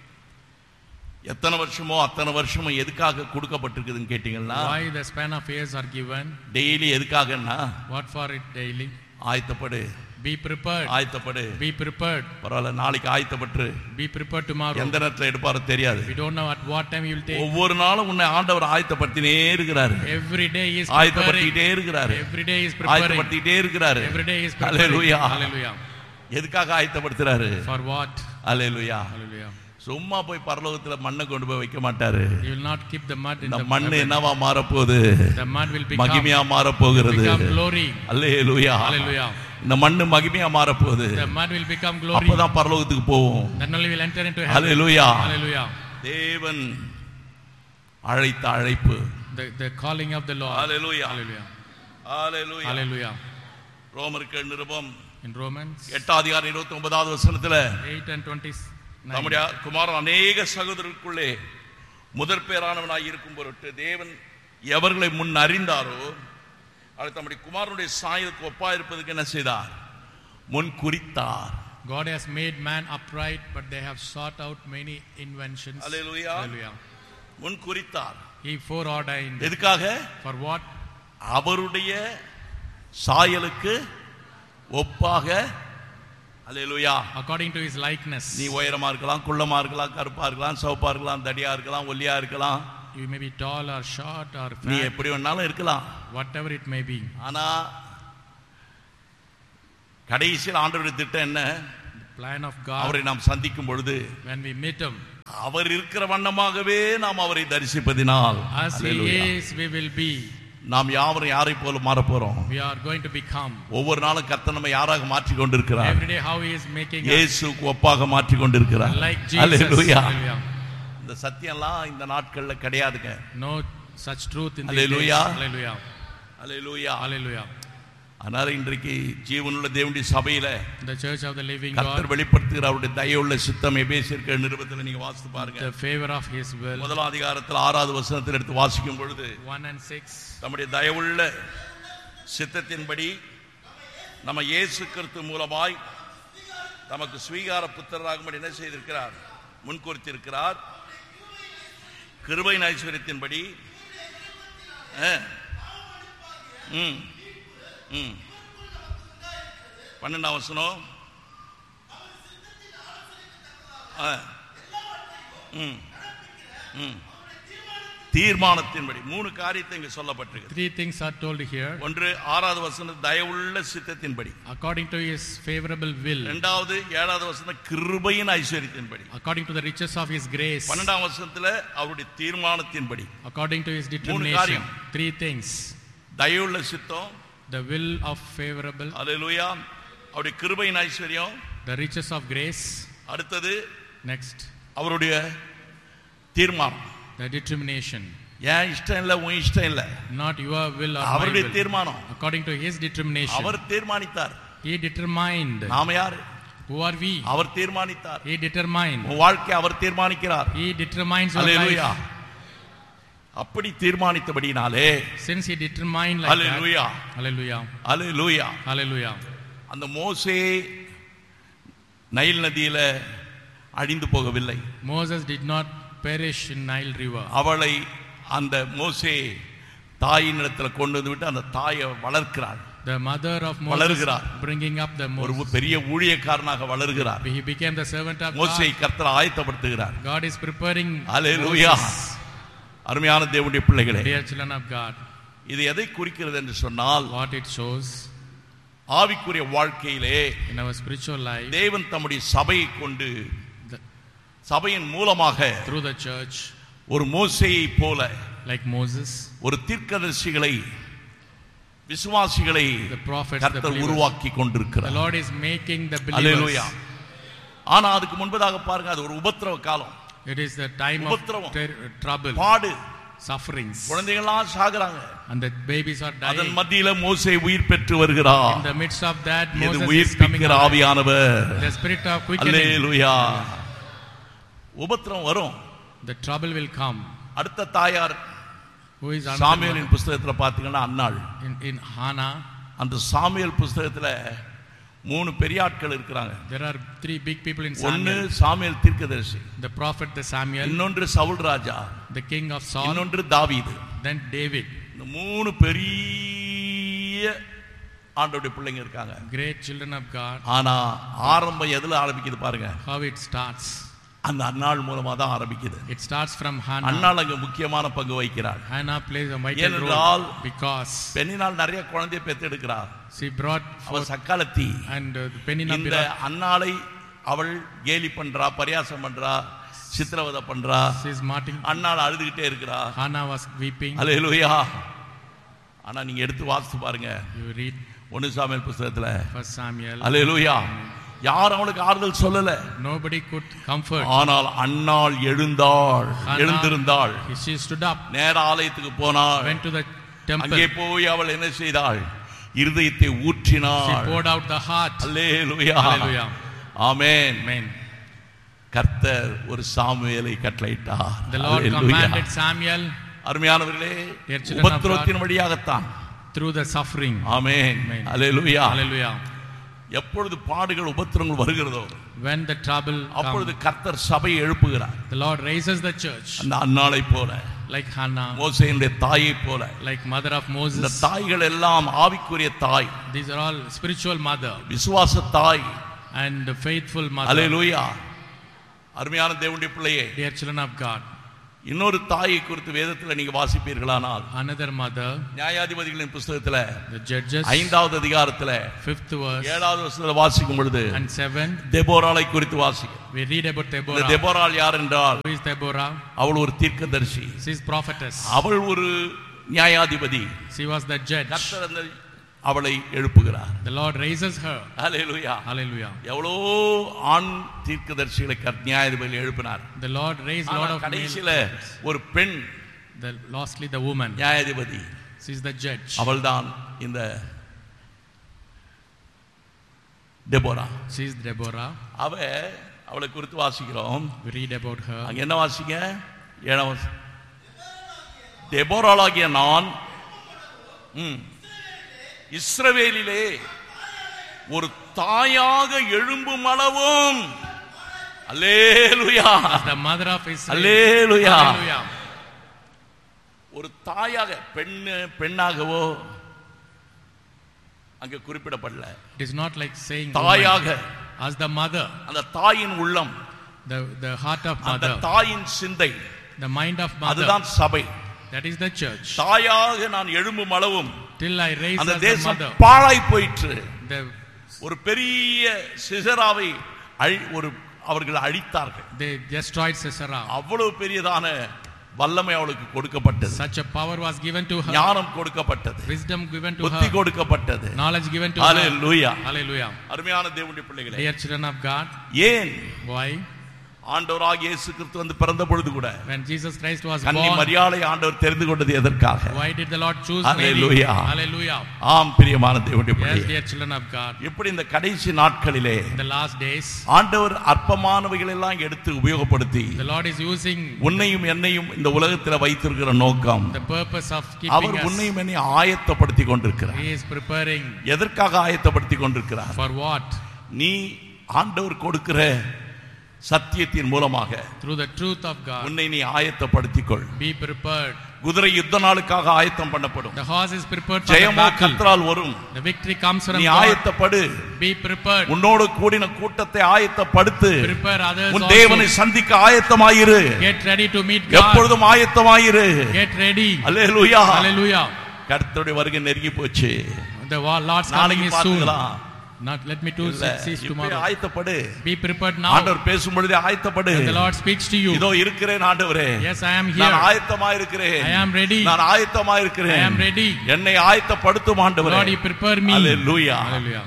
Speaker 1: எத்தனை வருஷமோ அத்தனை வருஷமோ எதுக்காக கொடுக்கப்பட்டிருக்குதுன்னு கேட்டீங்கன்னா,
Speaker 2: Why the span of years are given?
Speaker 1: Daily எதுக்காகன்னா,
Speaker 2: What for it daily?
Speaker 1: ஆயத்தப்படு,
Speaker 2: Be prepared.
Speaker 1: ஆயத்தப்படு.
Speaker 2: Be prepared.
Speaker 1: பரவாயில்ல, நாளைக்கு ஆயத்தப்பட்டு.
Speaker 2: Be prepared tomorrow.
Speaker 1: எந்த நேரத்தில் எடுப்பாரோ தெரியாது.
Speaker 2: We don't know at what time you will take.
Speaker 1: ஒவ்வொரு நாளும் உன்னை ஆண்டவர் ஆயத்தப்படுத்தினே இருக்கிறாரு.
Speaker 2: Every day he is preparing.
Speaker 1: ஆயத்தப்படுத்திட்டே இருக்கிறாரு.
Speaker 2: Every day he is preparing.
Speaker 1: ஆயத்தப்படுத்திட்டே இருக்கிறாரு.
Speaker 2: Every day he is preparing.
Speaker 1: Hallelujah.
Speaker 2: Hallelujah.
Speaker 1: எதுக்காக ஆயத்தப்படுத்துறாரு?
Speaker 2: For what?
Speaker 1: Hallelujah.
Speaker 2: Hallelujah.
Speaker 1: சும்மா போய் பரலோகத்துல மண்ணை கொண்டு போய் வைக்க மாட்டாரு.
Speaker 2: He will not keep the mud in
Speaker 1: இந்த
Speaker 2: the
Speaker 1: மண்ணு என்னவா மாறப்போகுது?
Speaker 2: The mud will become
Speaker 1: மகிமையா மாறப்போகிறது.
Speaker 2: glory.
Speaker 1: அல்லேலூயா.
Speaker 2: Hallelujah.
Speaker 1: இந்த மண்ணு மகிமையா மாறப்போகுது.
Speaker 2: The mud will become glory.
Speaker 1: அப்பதான் பரலோகத்துக்கு போவோம்.
Speaker 2: Then only will enter into heaven.
Speaker 1: Hallelujah.
Speaker 2: Hallelujah.
Speaker 1: தேவன் அழைத்த அழைப்பு.
Speaker 2: The calling of the Lord.
Speaker 1: Hallelujah.
Speaker 2: Hallelujah.
Speaker 1: Hallelujah.
Speaker 2: Hallelujah.
Speaker 1: ரோமருக்கு நிருபம்
Speaker 2: In Romans
Speaker 1: 8:29 வசனத்துல
Speaker 2: 8 and 29.
Speaker 1: நம்முடைய குமாரன் அநேக சகோதரருக்குள்ளே முதற் பேரானவனாய் இருக்கும் பொருட்டு தேவன் எவர்களை முன் அறிந்தாரோ அவர் தம்முடைய குமாரனுடைய சாயலுக்கு ஒப்பாயிருப்பதற்கு என்ன செய்தார்? முன் குறித்தார்.
Speaker 2: God has made man upright, but they have sought out many inventions.
Speaker 1: Hallelujah.
Speaker 2: Hallelujah.
Speaker 1: முன் குறித்தார்.
Speaker 2: He foreordained.
Speaker 1: எதுக்காக?
Speaker 2: For what?
Speaker 1: அவருடைய சாயலுக்கு ஒப்பாக. அல்லேலூயா.
Speaker 2: According to his likeness.
Speaker 1: நீ உயரமா இருக்கலாம், குள்ளமா இருக்கலாம், கருப்பா இருக்கலாம், சிவப்பா இருக்கலாம், தடியா இருக்கலாம், ஒல்லியா இருக்கலாம்.
Speaker 2: You may be tall or short or
Speaker 1: நீ
Speaker 2: fat.
Speaker 1: எப்படி வேணாலும் இருக்கலாம்.
Speaker 2: Whatever it may be.
Speaker 1: ஆனா கடைசியில் ஆண்டவருடைய திட்டம் என்ன?
Speaker 2: Plan of God.
Speaker 1: அவரை நாம் சந்திக்கும் பொழுது
Speaker 2: When we meet him,
Speaker 1: அவர் இருக்கிற வண்ணமாகவே நாம் அவரை தரிசிப்பதினால்
Speaker 2: as he is, we will be.
Speaker 1: நாம் யாவரும் யாரை போல மாற போறோம்?
Speaker 2: We are going to become.
Speaker 1: ஒவ்வொரு நாளும் கர்த்தர் நம்மை யாராக மாற்றி கொண்டிருக்கிறார்?
Speaker 2: Every day how he is making us
Speaker 1: இயேசுவுக்கு ஒப்பாக மாற்றி கொண்டிருக்கிறார்.
Speaker 2: like Jesus.
Speaker 1: அல்லேலூயா.
Speaker 2: Hallelujah.
Speaker 1: இந்த சத்தியம்லாம் இந்த நாட்கள்ல கிடையாதுங்க.
Speaker 2: No such truth in these
Speaker 1: Hallelujah.
Speaker 2: days. Hallelujah.
Speaker 1: Hallelujah.
Speaker 2: Hallelujah.
Speaker 1: அதனால இன்றைக்கு ஜீவனுள்ள தேவனுடைய சபையில
Speaker 2: The church of the living
Speaker 1: கர்த்தர்
Speaker 2: God,
Speaker 1: வெளிப்படுத்துகிற அவருடைய தயவுள்ள சித்தம் எபேசியருக்கு நிருபத்தில் நீங்க வாசித்து பாருங்க.
Speaker 2: the favor of his will.
Speaker 1: முதலாம் அதிகாரத்தில் 6வது வசனத்தில் எடுத்து வாசிக்கும் பொழுது
Speaker 2: 1 and 6.
Speaker 1: நம்முடைய தயவுள்ள சித்தத்தின்படி நம்ம இயேசு கிறிஸ்து மூலமாய் நமக்கு ஸ்வீகார புத்திரராகும்படி என்ன செய்திருக்கிறார்? முன்குறித்திருக்கிறார். கிருபையின் ஐஸ்வரியத்தின்படி 12ஆம் வசனம் தீர்மானத்தின்படி 3 காரியத்தை இங்கு சொல்லப்பட்டிருக்கு.
Speaker 2: 3 things are told here.
Speaker 1: ஒன்று 6வது வசனம் தயவுள்ள சித்தத்தின்படி,
Speaker 2: According to his favorable will.
Speaker 1: இரண்டாவது 7வது வசனம் கிருபையின் ஐஸ்வரியத்தின்படி,
Speaker 2: According to the riches of his grace.
Speaker 1: 12ஆம் வசனத்துல அவருடைய தீர்மானத்தின்படி.
Speaker 2: According to his
Speaker 1: 3
Speaker 2: determination.
Speaker 1: காரியம்.
Speaker 2: 3 things.
Speaker 1: தயவுள்ள சித்தம்,
Speaker 2: The will of favorable.
Speaker 1: அல்லேலூயா, அவருடைய கிருபையின் ஐஸ்வரியம்,
Speaker 2: The riches of grace.
Speaker 1: அடுத்தது
Speaker 2: Next,
Speaker 1: அவருடைய தீர்மானம்.
Speaker 2: the determination.
Speaker 1: ஏன் இஷ்டம் இல்ல, உன் இஷ்டம் இல்ல,
Speaker 2: Not your will or my
Speaker 1: அவருடைய
Speaker 2: will.
Speaker 1: தீர்மானம்.
Speaker 2: According to his determination.
Speaker 1: Our தீர்மானித்தார்.
Speaker 2: He determined.
Speaker 1: நாம யாரு?
Speaker 2: Who are we?
Speaker 1: Our தீர்மானித்தார்.
Speaker 2: He determined.
Speaker 1: உன் வாழ்க்கை அவர் தீர்மானிக்கிறார்.
Speaker 2: He determines your
Speaker 1: hallelujah.
Speaker 2: life.
Speaker 1: அப்படி தீர்மானித்தபடினாலே,
Speaker 2: Since he determined like
Speaker 1: hallelujah,
Speaker 2: that. Hallelujah.
Speaker 1: Hallelujah,
Speaker 2: Hallelujah.
Speaker 1: அந்த மோசே Nile நதியில அழிந்து போகவில்லை.
Speaker 2: Moses did not perish in Nile river.
Speaker 1: அவளை அந்த மோசே தாயினிடத்தில் கொண்டு வந்து விட்டு அந்த தாயை வளர்க்கிறாள்.
Speaker 2: The mother of Moses
Speaker 1: வளர்கிறார்.
Speaker 2: bringing up the
Speaker 1: ஒரு
Speaker 2: Moses.
Speaker 1: பெரிய ஊழியக்காரனாக வளர்கிறார்.
Speaker 2: He became the servant of
Speaker 1: மோசேயை
Speaker 2: God.
Speaker 1: கர்த்தர் ஆயத்தப்படுத்துகிறார்.
Speaker 2: God is preparing
Speaker 1: hallelujah.
Speaker 2: Moses.
Speaker 1: அருமையான தேவனுடைய பிள்ளைகளே,
Speaker 2: Dear children of God,
Speaker 1: இது எதை குறிக்கிறது என்று சொன்னால்,
Speaker 2: what it shows
Speaker 1: ஆவிக்குரிய வாழ்க்கையிலே
Speaker 2: in our spiritual life,
Speaker 1: தேவன் தம்முடைய சபையை கொண்டு
Speaker 2: the-
Speaker 1: சபையின் மூலமாக
Speaker 2: through the church,
Speaker 1: ஒரு மோசேயை போல
Speaker 2: like Moses,
Speaker 1: ஒரு தீர்க்கதரிசிகளை, விசுவாசிகளை
Speaker 2: the prophets, the
Speaker 1: கர்த்தர்
Speaker 2: believers.
Speaker 1: உருவாக்கி
Speaker 2: The
Speaker 1: கொண்டிருக்கிறார்.
Speaker 2: Lord is making the
Speaker 1: hallelujah.
Speaker 2: believers.
Speaker 1: ஆனா அதுக்கு முன்பதாக பாருங்க, அது ஒரு உபத்திரவ காலம்.
Speaker 2: It is the time of trouble,
Speaker 1: பாடு,
Speaker 2: sufferings,
Speaker 1: குழந்தைகள்லாம் சாகுறாங்க,
Speaker 2: and the babies are dying.
Speaker 1: அதன் மத்தியில மோசே உயிர் பெற்று வருகிறார்.
Speaker 2: In the midst of that,
Speaker 1: இது
Speaker 2: Moses is
Speaker 1: உயிர்ப்பிக்கிற
Speaker 2: coming.
Speaker 1: ஆவியானவர்.
Speaker 2: The spirit of quickening.
Speaker 1: அல்லேலூயா. உபத்திரம் வரும்.
Speaker 2: The trouble will come.
Speaker 1: அடுத்த தாயார்
Speaker 2: Who is
Speaker 1: சாமுவேலின் புத்தகத்துல பாத்தீங்கன்னா அன்னாள்.
Speaker 2: In Hannah.
Speaker 1: அந்த சாமுவேல் புத்தகத்துல 3 பெரிய ஆட்கள் இருக்காங்க.
Speaker 2: There are 3 big people in
Speaker 1: ஒன்னு
Speaker 2: Samuel.
Speaker 1: சாமுவேல் தீர்க்கதரிசி,
Speaker 2: The prophet, the Samuel.
Speaker 1: இன்னொன்று சவுல் ராஜா,
Speaker 2: The king of Saul.
Speaker 1: இன்னொன்று தாவீது.
Speaker 2: Then David.
Speaker 1: இந்த 3 பெரிய ஆண்டவருடைய பிள்ளைங்க இருக்காங்க.
Speaker 2: Great children of God.
Speaker 1: ஆனா ஆரம்பம் எதுல ஆரம்பிக்குது பாருங்க.
Speaker 2: How it starts.
Speaker 1: அந்த அன்னாள் மூலமா தான் ஆரம்பிக்குது.
Speaker 2: It starts from Hannah.
Speaker 1: அன்னாள் அங்க முக்கியமான பங்கு வகிக்கிறாள்.
Speaker 2: Hannah plays a vital role because
Speaker 1: பெண்ணினால் நிறைய குழந்தையை பெற்றெடுக்கிறார்.
Speaker 2: she brought
Speaker 1: அவள்
Speaker 2: forth
Speaker 1: சக்காலத்தி.
Speaker 2: and Penina
Speaker 1: இந்த அன்னாளை அவள் கேலி பண்றா, பரியாசம் பண்றா, சித்திரவதை பண்றா.
Speaker 2: she is martyring.
Speaker 1: அன்னாள் அழுதுகிட்டே இருக்கிறா.
Speaker 2: Hannah was weeping.
Speaker 1: அல்லேலூயா. ஆனா நீங்க எடுத்து வாசித்து பாருங்க,
Speaker 2: You read
Speaker 1: 1 சாமுவேல் புத்தகத்துல.
Speaker 2: 1 Samuel.
Speaker 1: அல்லேலூயா. யார் அவளுக்கு ஆறுதல் சொல்லல.
Speaker 2: Nobody could comfort.
Speaker 1: ஆனால் அன்னாள் எழுந்திருந்தாள்.
Speaker 2: She stood up.
Speaker 1: நேர ஆலயத்துக்கு போனாள்.
Speaker 2: Went to the temple.
Speaker 1: அங்கே போய் அவள் என்ன செய்தாள்? இருதயத்தை ஊற்றினாள்.
Speaker 2: She poured out the heart.
Speaker 1: Hallelujah.
Speaker 2: Hallelujah.
Speaker 1: Amen.
Speaker 2: Amen.
Speaker 1: கர்த்தர் ஒரு சாமுவேலை கட்டளையிட்டார்.
Speaker 2: The Lord commanded Samuel.
Speaker 1: அருமையானவர்களே, உபத்திரவத்தின் வழியாகத்தான்.
Speaker 2: Through the suffering.
Speaker 1: Amen. Hallelujah.
Speaker 2: Hallelujah.
Speaker 1: எப்பொழுது பாடுகள் உபத்திரங்கள் வருகிறதோ,
Speaker 2: when the trouble
Speaker 1: அப்பொழுது கர்த்தர் சபையை எழுப்புகிறார்.
Speaker 2: The Lord raises the church.
Speaker 1: அந்த அன்னாளை போல,
Speaker 2: like Hannah,
Speaker 1: மோசேயுடைய தாயை போல,
Speaker 2: like mother of Moses.
Speaker 1: இந்த தாய்கள் எல்லாம் ஆவிக்குரிய தாய்.
Speaker 2: These are all spiritual mother.
Speaker 1: விசுவாச தாய்
Speaker 2: and the faithful mother.
Speaker 1: அல்லேலூயா. அருமையான தேவனுடைய பிள்ளையே,
Speaker 2: dear children of God,
Speaker 1: இன்னொரு தாயை குறித்து வேதத்தில் நீங்க வாசிப்பீர்களானால்,
Speaker 2: another mother,
Speaker 1: நியாயாதிபதிகளின் புத்தகத்துல
Speaker 2: the Judges
Speaker 1: 5வது அதிகாரத்துல
Speaker 2: 5th verse
Speaker 1: 7வது வசனத்துல வாசிக்கும் பொழுது
Speaker 2: and 7
Speaker 1: தெபோராளை குறித்து வாசிக்கும்.
Speaker 2: we read about
Speaker 1: இந்த
Speaker 2: Deborah.
Speaker 1: தெபோராள் யார் என்றால்,
Speaker 2: Who is Deborah?
Speaker 1: அவள் ஒரு தீர்க்கதரிசி.
Speaker 2: She is prophetess.
Speaker 1: அவள் ஒரு நியாயாதிபதி.
Speaker 2: She was the judge.
Speaker 1: கர்த்தர் அந்த அவளை எழுப்புகிறார்.
Speaker 2: The Lord raises her.
Speaker 1: Hallelujah.
Speaker 2: Hallelujah.
Speaker 1: எவ்வளோ ஆண் தீர்க்கதரிசிகளை நியாயாதிபதி எழுப்பினார்.
Speaker 2: The Lord raised lot of
Speaker 1: கடைசியில ஒரு பெண்,
Speaker 2: lastly the woman,
Speaker 1: நியாயாதிபதி.
Speaker 2: she is the judge.
Speaker 1: அவள்தான் இந்த டெபோரா.
Speaker 2: She is Deborah.
Speaker 1: அவளை குறித்து வாசிக்கிறோம்.
Speaker 2: We read about her.
Speaker 1: அங்க என்ன வாசிங்க? 7வது வசனம். டெபோராளாகிய நான் இஸ்ரவேலிலே ஒரு தாயாக எழும்பும் அளவும், அல்லேலூயா,
Speaker 2: the mother of Israel.
Speaker 1: Hallelujah.
Speaker 2: Hallelujah.
Speaker 1: ஒரு தாயாக, பெண்ணாகவோ அங்க குறிப்பிடப்படல.
Speaker 2: It is not like saying
Speaker 1: தாயாக,
Speaker 2: as the mother,
Speaker 1: அந்த தாயின் உள்ளம்,
Speaker 2: the heart of
Speaker 1: அந்த
Speaker 2: mother,
Speaker 1: தாயின் சிந்தை,
Speaker 2: the mind of mother,
Speaker 1: அதுதான் சபை.
Speaker 2: that is the church.
Speaker 1: தாயாக நான் எழும்பும் அளவும்
Speaker 2: till I raise
Speaker 1: அந்த
Speaker 2: as the
Speaker 1: தேசம்
Speaker 2: mother.
Speaker 1: பாழாய் போயிற்று.
Speaker 2: The
Speaker 1: ஒரு பெரிய சிசராவை அவர்கள் அழித்தார்கள்.
Speaker 2: they destroyed Sisera.
Speaker 1: அவ்வளவு பெரியதான வல்லமை அவளுக்கு கொடுக்கப்பட்டது.
Speaker 2: Such a power was given to her.
Speaker 1: ஞானம் கொடுக்கப்பட்டது.
Speaker 2: Wisdom given to
Speaker 1: புத்தி
Speaker 2: her.
Speaker 1: கொடுக்கப்பட்டது.
Speaker 2: Knowledge given to
Speaker 1: hallelujah.
Speaker 2: her. Hallelujah.
Speaker 1: அருமையான தேவனுடைய பிள்ளைகளே,
Speaker 2: dear children of God,
Speaker 1: ஏன்
Speaker 2: why
Speaker 1: ஆண்டவராகிய இயேசு கிறிஸ்து வந்து பிறந்த பொழுது கூட
Speaker 2: when Jesus Christ was
Speaker 1: கன்னி
Speaker 2: born,
Speaker 1: மரியாளை ஆண்டவர் தெரிந்து கொண்டது எதற்காக?
Speaker 2: why did the Lord choose
Speaker 1: Hallelujah.
Speaker 2: Mary? Hallelujah.
Speaker 1: ஆம் பிரியமான தேவனுடைய
Speaker 2: Yes,
Speaker 1: பிள்ளைகளே,
Speaker 2: dear children of God,
Speaker 1: இப்படி இந்த கடைசி நாட்களிலே
Speaker 2: in the last days
Speaker 1: ஆண்டவர் அற்பமானவைகள் எல்லாம் எடுத்து உபயோகப்படுத்தி
Speaker 2: the Lord is using
Speaker 1: உன்னையும் என்னையும் இந்த உலகத்தில் வைத்திருக்கிற நோக்கம்,
Speaker 2: the purpose of keeping
Speaker 1: our
Speaker 2: us.
Speaker 1: உன்னையும் என்னை ஆயத்தப்படுத்தி கொண்டிருக்கிறார்.
Speaker 2: He is preparing.
Speaker 1: எதற்காக ஆயத்தப்படுத்தி கொண்டிருக்கிறார்?
Speaker 2: For what?
Speaker 1: நீ ஆண்டவர் கொடுக்கிற சத்தியத்தின் மூலமாக
Speaker 2: through the truth of God.
Speaker 1: உன்னை நீ ஆயத்தப்படுத்திக்கொள்.
Speaker 2: Be prepared.
Speaker 1: குதிரை யுத்த நாளுக்காக ஆயத்தம் பண்ணப்படும்.
Speaker 2: The horse is prepared for the
Speaker 1: ஜெயமோ
Speaker 2: battle.
Speaker 1: கர்த்தரால் வரும்.
Speaker 2: The victory comes from
Speaker 1: நீ
Speaker 2: God.
Speaker 1: ஆயத்தப்படு.
Speaker 2: Be prepared.
Speaker 1: உன்னோடு கூடின கூட்டத்தை ஆயத்தப்படுத்து.
Speaker 2: Prepare others
Speaker 1: உன்
Speaker 2: also.
Speaker 1: தேவனை சந்திக்க ஆயத்தமாயிரு.
Speaker 2: Get ready to meet God.
Speaker 1: எப்பொழுதும் ஆயத்தமாயிரு.
Speaker 2: Get ready.
Speaker 1: அல்லேலூயா.
Speaker 2: Hallelujah.
Speaker 1: கர்த்தருடைய வருகை நெருங்கி போச்சு.
Speaker 2: The Lord's coming is soon.
Speaker 1: பார்த்துக்கலாம்.
Speaker 2: Not let me to cease tomorrow.
Speaker 1: ஆயத்தப்படு.
Speaker 2: Be prepared now.
Speaker 1: ஆண்டவர் பேசும் பொழுதே ஆயத்தப்படு.
Speaker 2: The Lord speaks to you.
Speaker 1: இதோ இருக்கிறேன் ஆண்டவரே.
Speaker 2: Yes, I am here.
Speaker 1: நான் ஆயத்தமா இருக்கிறேன்.
Speaker 2: I am ready.
Speaker 1: நான் ஆயத்தமா இருக்கிறேன்.
Speaker 2: I am ready.
Speaker 1: என்னை ஆயத்தப்படுத்தும் ஆண்டவரே.
Speaker 2: Lord, you prepare me.
Speaker 1: Hallelujah.
Speaker 2: Hallelujah.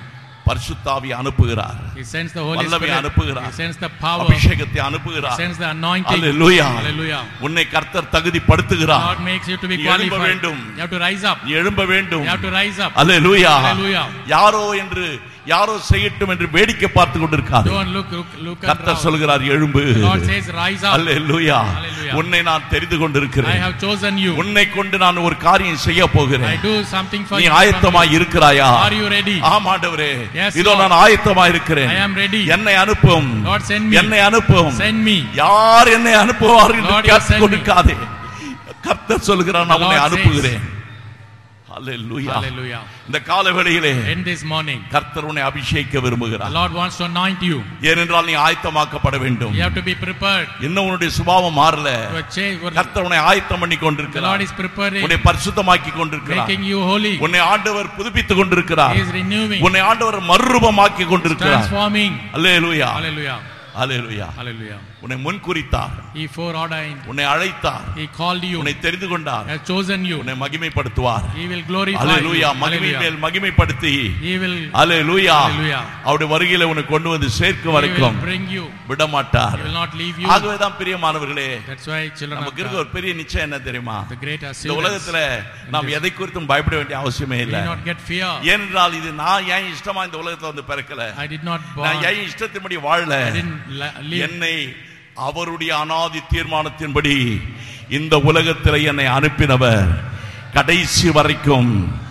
Speaker 1: பரிசுத்தாவி அனுப்புகிறார்.
Speaker 2: He sends the Holy
Speaker 1: வல்லமை
Speaker 2: Spirit.
Speaker 1: அனுப்புகிறார்.
Speaker 2: He sends the power.
Speaker 1: அபிஷேகத்தை அனுப்புகிறார்.
Speaker 2: He sends the anointing.
Speaker 1: Hallelujah.
Speaker 2: Hallelujah.
Speaker 1: உன்னை கர்த்தர் தகுதிப்படுத்துகிறார்.
Speaker 2: God makes you to be
Speaker 1: நீ எழும்ப
Speaker 2: qualified.
Speaker 1: வேண்டும்.
Speaker 2: You have to rise up.
Speaker 1: நீ எழும்ப வேண்டும்.
Speaker 2: You have to rise up.
Speaker 1: Hallelujah.
Speaker 2: Hallelujah.
Speaker 1: யாரோ செய்யட்டும் என்று வேடிக்கை பார்த்து கொண்டிருக்காது.
Speaker 2: Don't look
Speaker 1: கர்த்தர் சொல்கிறார் எழும்பு.
Speaker 2: God says rise up.
Speaker 1: Hallelujah.
Speaker 2: Hallelujah.
Speaker 1: உன்னை நான் தெரிந்து கொண்டிருக்கிறேன்.
Speaker 2: I have chosen you.
Speaker 1: உன்னை கொண்டு நான் ஒரு காரியம் செய்ய போகிறேன்.
Speaker 2: I do something for
Speaker 1: நீ
Speaker 2: you.
Speaker 1: ஆயத்தமாய் இருக்கிறாயா?
Speaker 2: Are you ready?
Speaker 1: ஆம் ஆண்டவரே.
Speaker 2: Yes,
Speaker 1: இதோ
Speaker 2: Lord.
Speaker 1: நான் ஆயத்தமாய் இருக்கிறேன்.
Speaker 2: I am ready.
Speaker 1: என்னை அனுப்பும்.
Speaker 2: Lord, send me.
Speaker 1: என்னை அனுப்பும்.
Speaker 2: Send me.
Speaker 1: யார் என்னை அனுப்புவார் என்று
Speaker 2: Lord, you
Speaker 1: கேட்டுக்
Speaker 2: send me.
Speaker 1: கொண்டிருக்காதே. கர்த்தர் சொல்கிறார் நான்
Speaker 2: The
Speaker 1: உன்னை
Speaker 2: Lord
Speaker 1: அனுப்புகிறேன். Hallelujah.
Speaker 2: Hallelujah.
Speaker 1: இந்த காலவேளையிலே
Speaker 2: In this morning,
Speaker 1: கர்த்தர் உன்னை அபிஷேகிக்க
Speaker 2: the
Speaker 1: விரும்புகிறார்.
Speaker 2: Lord wants to anoint you.
Speaker 1: ஏனென்றால் நீ ஆயத்தமாக்கப்பட வேண்டும்.
Speaker 2: You have to be prepared.
Speaker 1: இன்னும் உன்னுடைய சுபாவம் மாறல.
Speaker 2: To change.
Speaker 1: கர்த்தர் உன்னை ஆயத்தம் பண்ணி
Speaker 2: The Lord
Speaker 1: கொண்டிருக்கிறார்.
Speaker 2: is preparing,
Speaker 1: உன்னை பரிசுத்தமாக்கி கொண்டிருக்கிறார்.
Speaker 2: making you holy.
Speaker 1: உன்னை ஆண்டவர் புதுப்பித்துக் கொண்டிருக்கிறார்.
Speaker 2: He is renewing,
Speaker 1: உன்னை ஆண்டவர் மறுரூபமாக்கி கொண்டிருக்கிறார்.
Speaker 2: transforming.
Speaker 1: அல்லேலூயா.
Speaker 2: Hallelujah.
Speaker 1: அல்லேலூயா.
Speaker 2: Hallelujah.
Speaker 1: உன்னை முன்குறித்தார்.
Speaker 2: He foreordained.
Speaker 1: உன்னை அழைத்தார்.
Speaker 2: He called you.
Speaker 1: உன்னை தெரிந்து கொண்டார்.
Speaker 2: Has chosen you.
Speaker 1: உன்னை மகிமைப்படுத்துவார்.
Speaker 2: He will glorify
Speaker 1: hallelujah.
Speaker 2: you.
Speaker 1: மகிமை
Speaker 2: Hallelujah.
Speaker 1: மேல் மகிமைப்படுத்தி
Speaker 2: He will.
Speaker 1: அல்லேலூயா.
Speaker 2: Hallelujah.
Speaker 1: அவருடைய வருகையில உன்னை கொண்டு வந்து சேர்க்கும்
Speaker 2: He will
Speaker 1: வரைக்கும்
Speaker 2: bring you.
Speaker 1: விட மாட்டார்.
Speaker 2: He will not leave you.
Speaker 1: ஆகவேதான் பிரியமானவர்களே,
Speaker 2: That's why children of
Speaker 1: நமக்கு இருக்க
Speaker 2: God,
Speaker 1: ஒரு பெரிய நிச்சயம் என்ன தெரியுமா?
Speaker 2: the great
Speaker 1: இந்த
Speaker 2: assurance.
Speaker 1: உலகத்துல நாம் எதை குறித்தும் பயப்பட வேண்டிய அவசியமே
Speaker 2: We
Speaker 1: இல்லை.
Speaker 2: need not get fear.
Speaker 1: ஏனென்றால் இது நான் ஏன் இஷ்டமா இந்த உலகத்துல வந்து பிறக்கல.
Speaker 2: I did not
Speaker 1: நான்
Speaker 2: born.
Speaker 1: ஏன் இஷ்டத்தின்படி வாழல.
Speaker 2: I didn't live.
Speaker 1: என்னை அவருடைய அநாதி தீர்மானத்தின்படி இந்த உலகத்தில் என்னை அனுப்பினவர் கடைசி வரைக்கும்.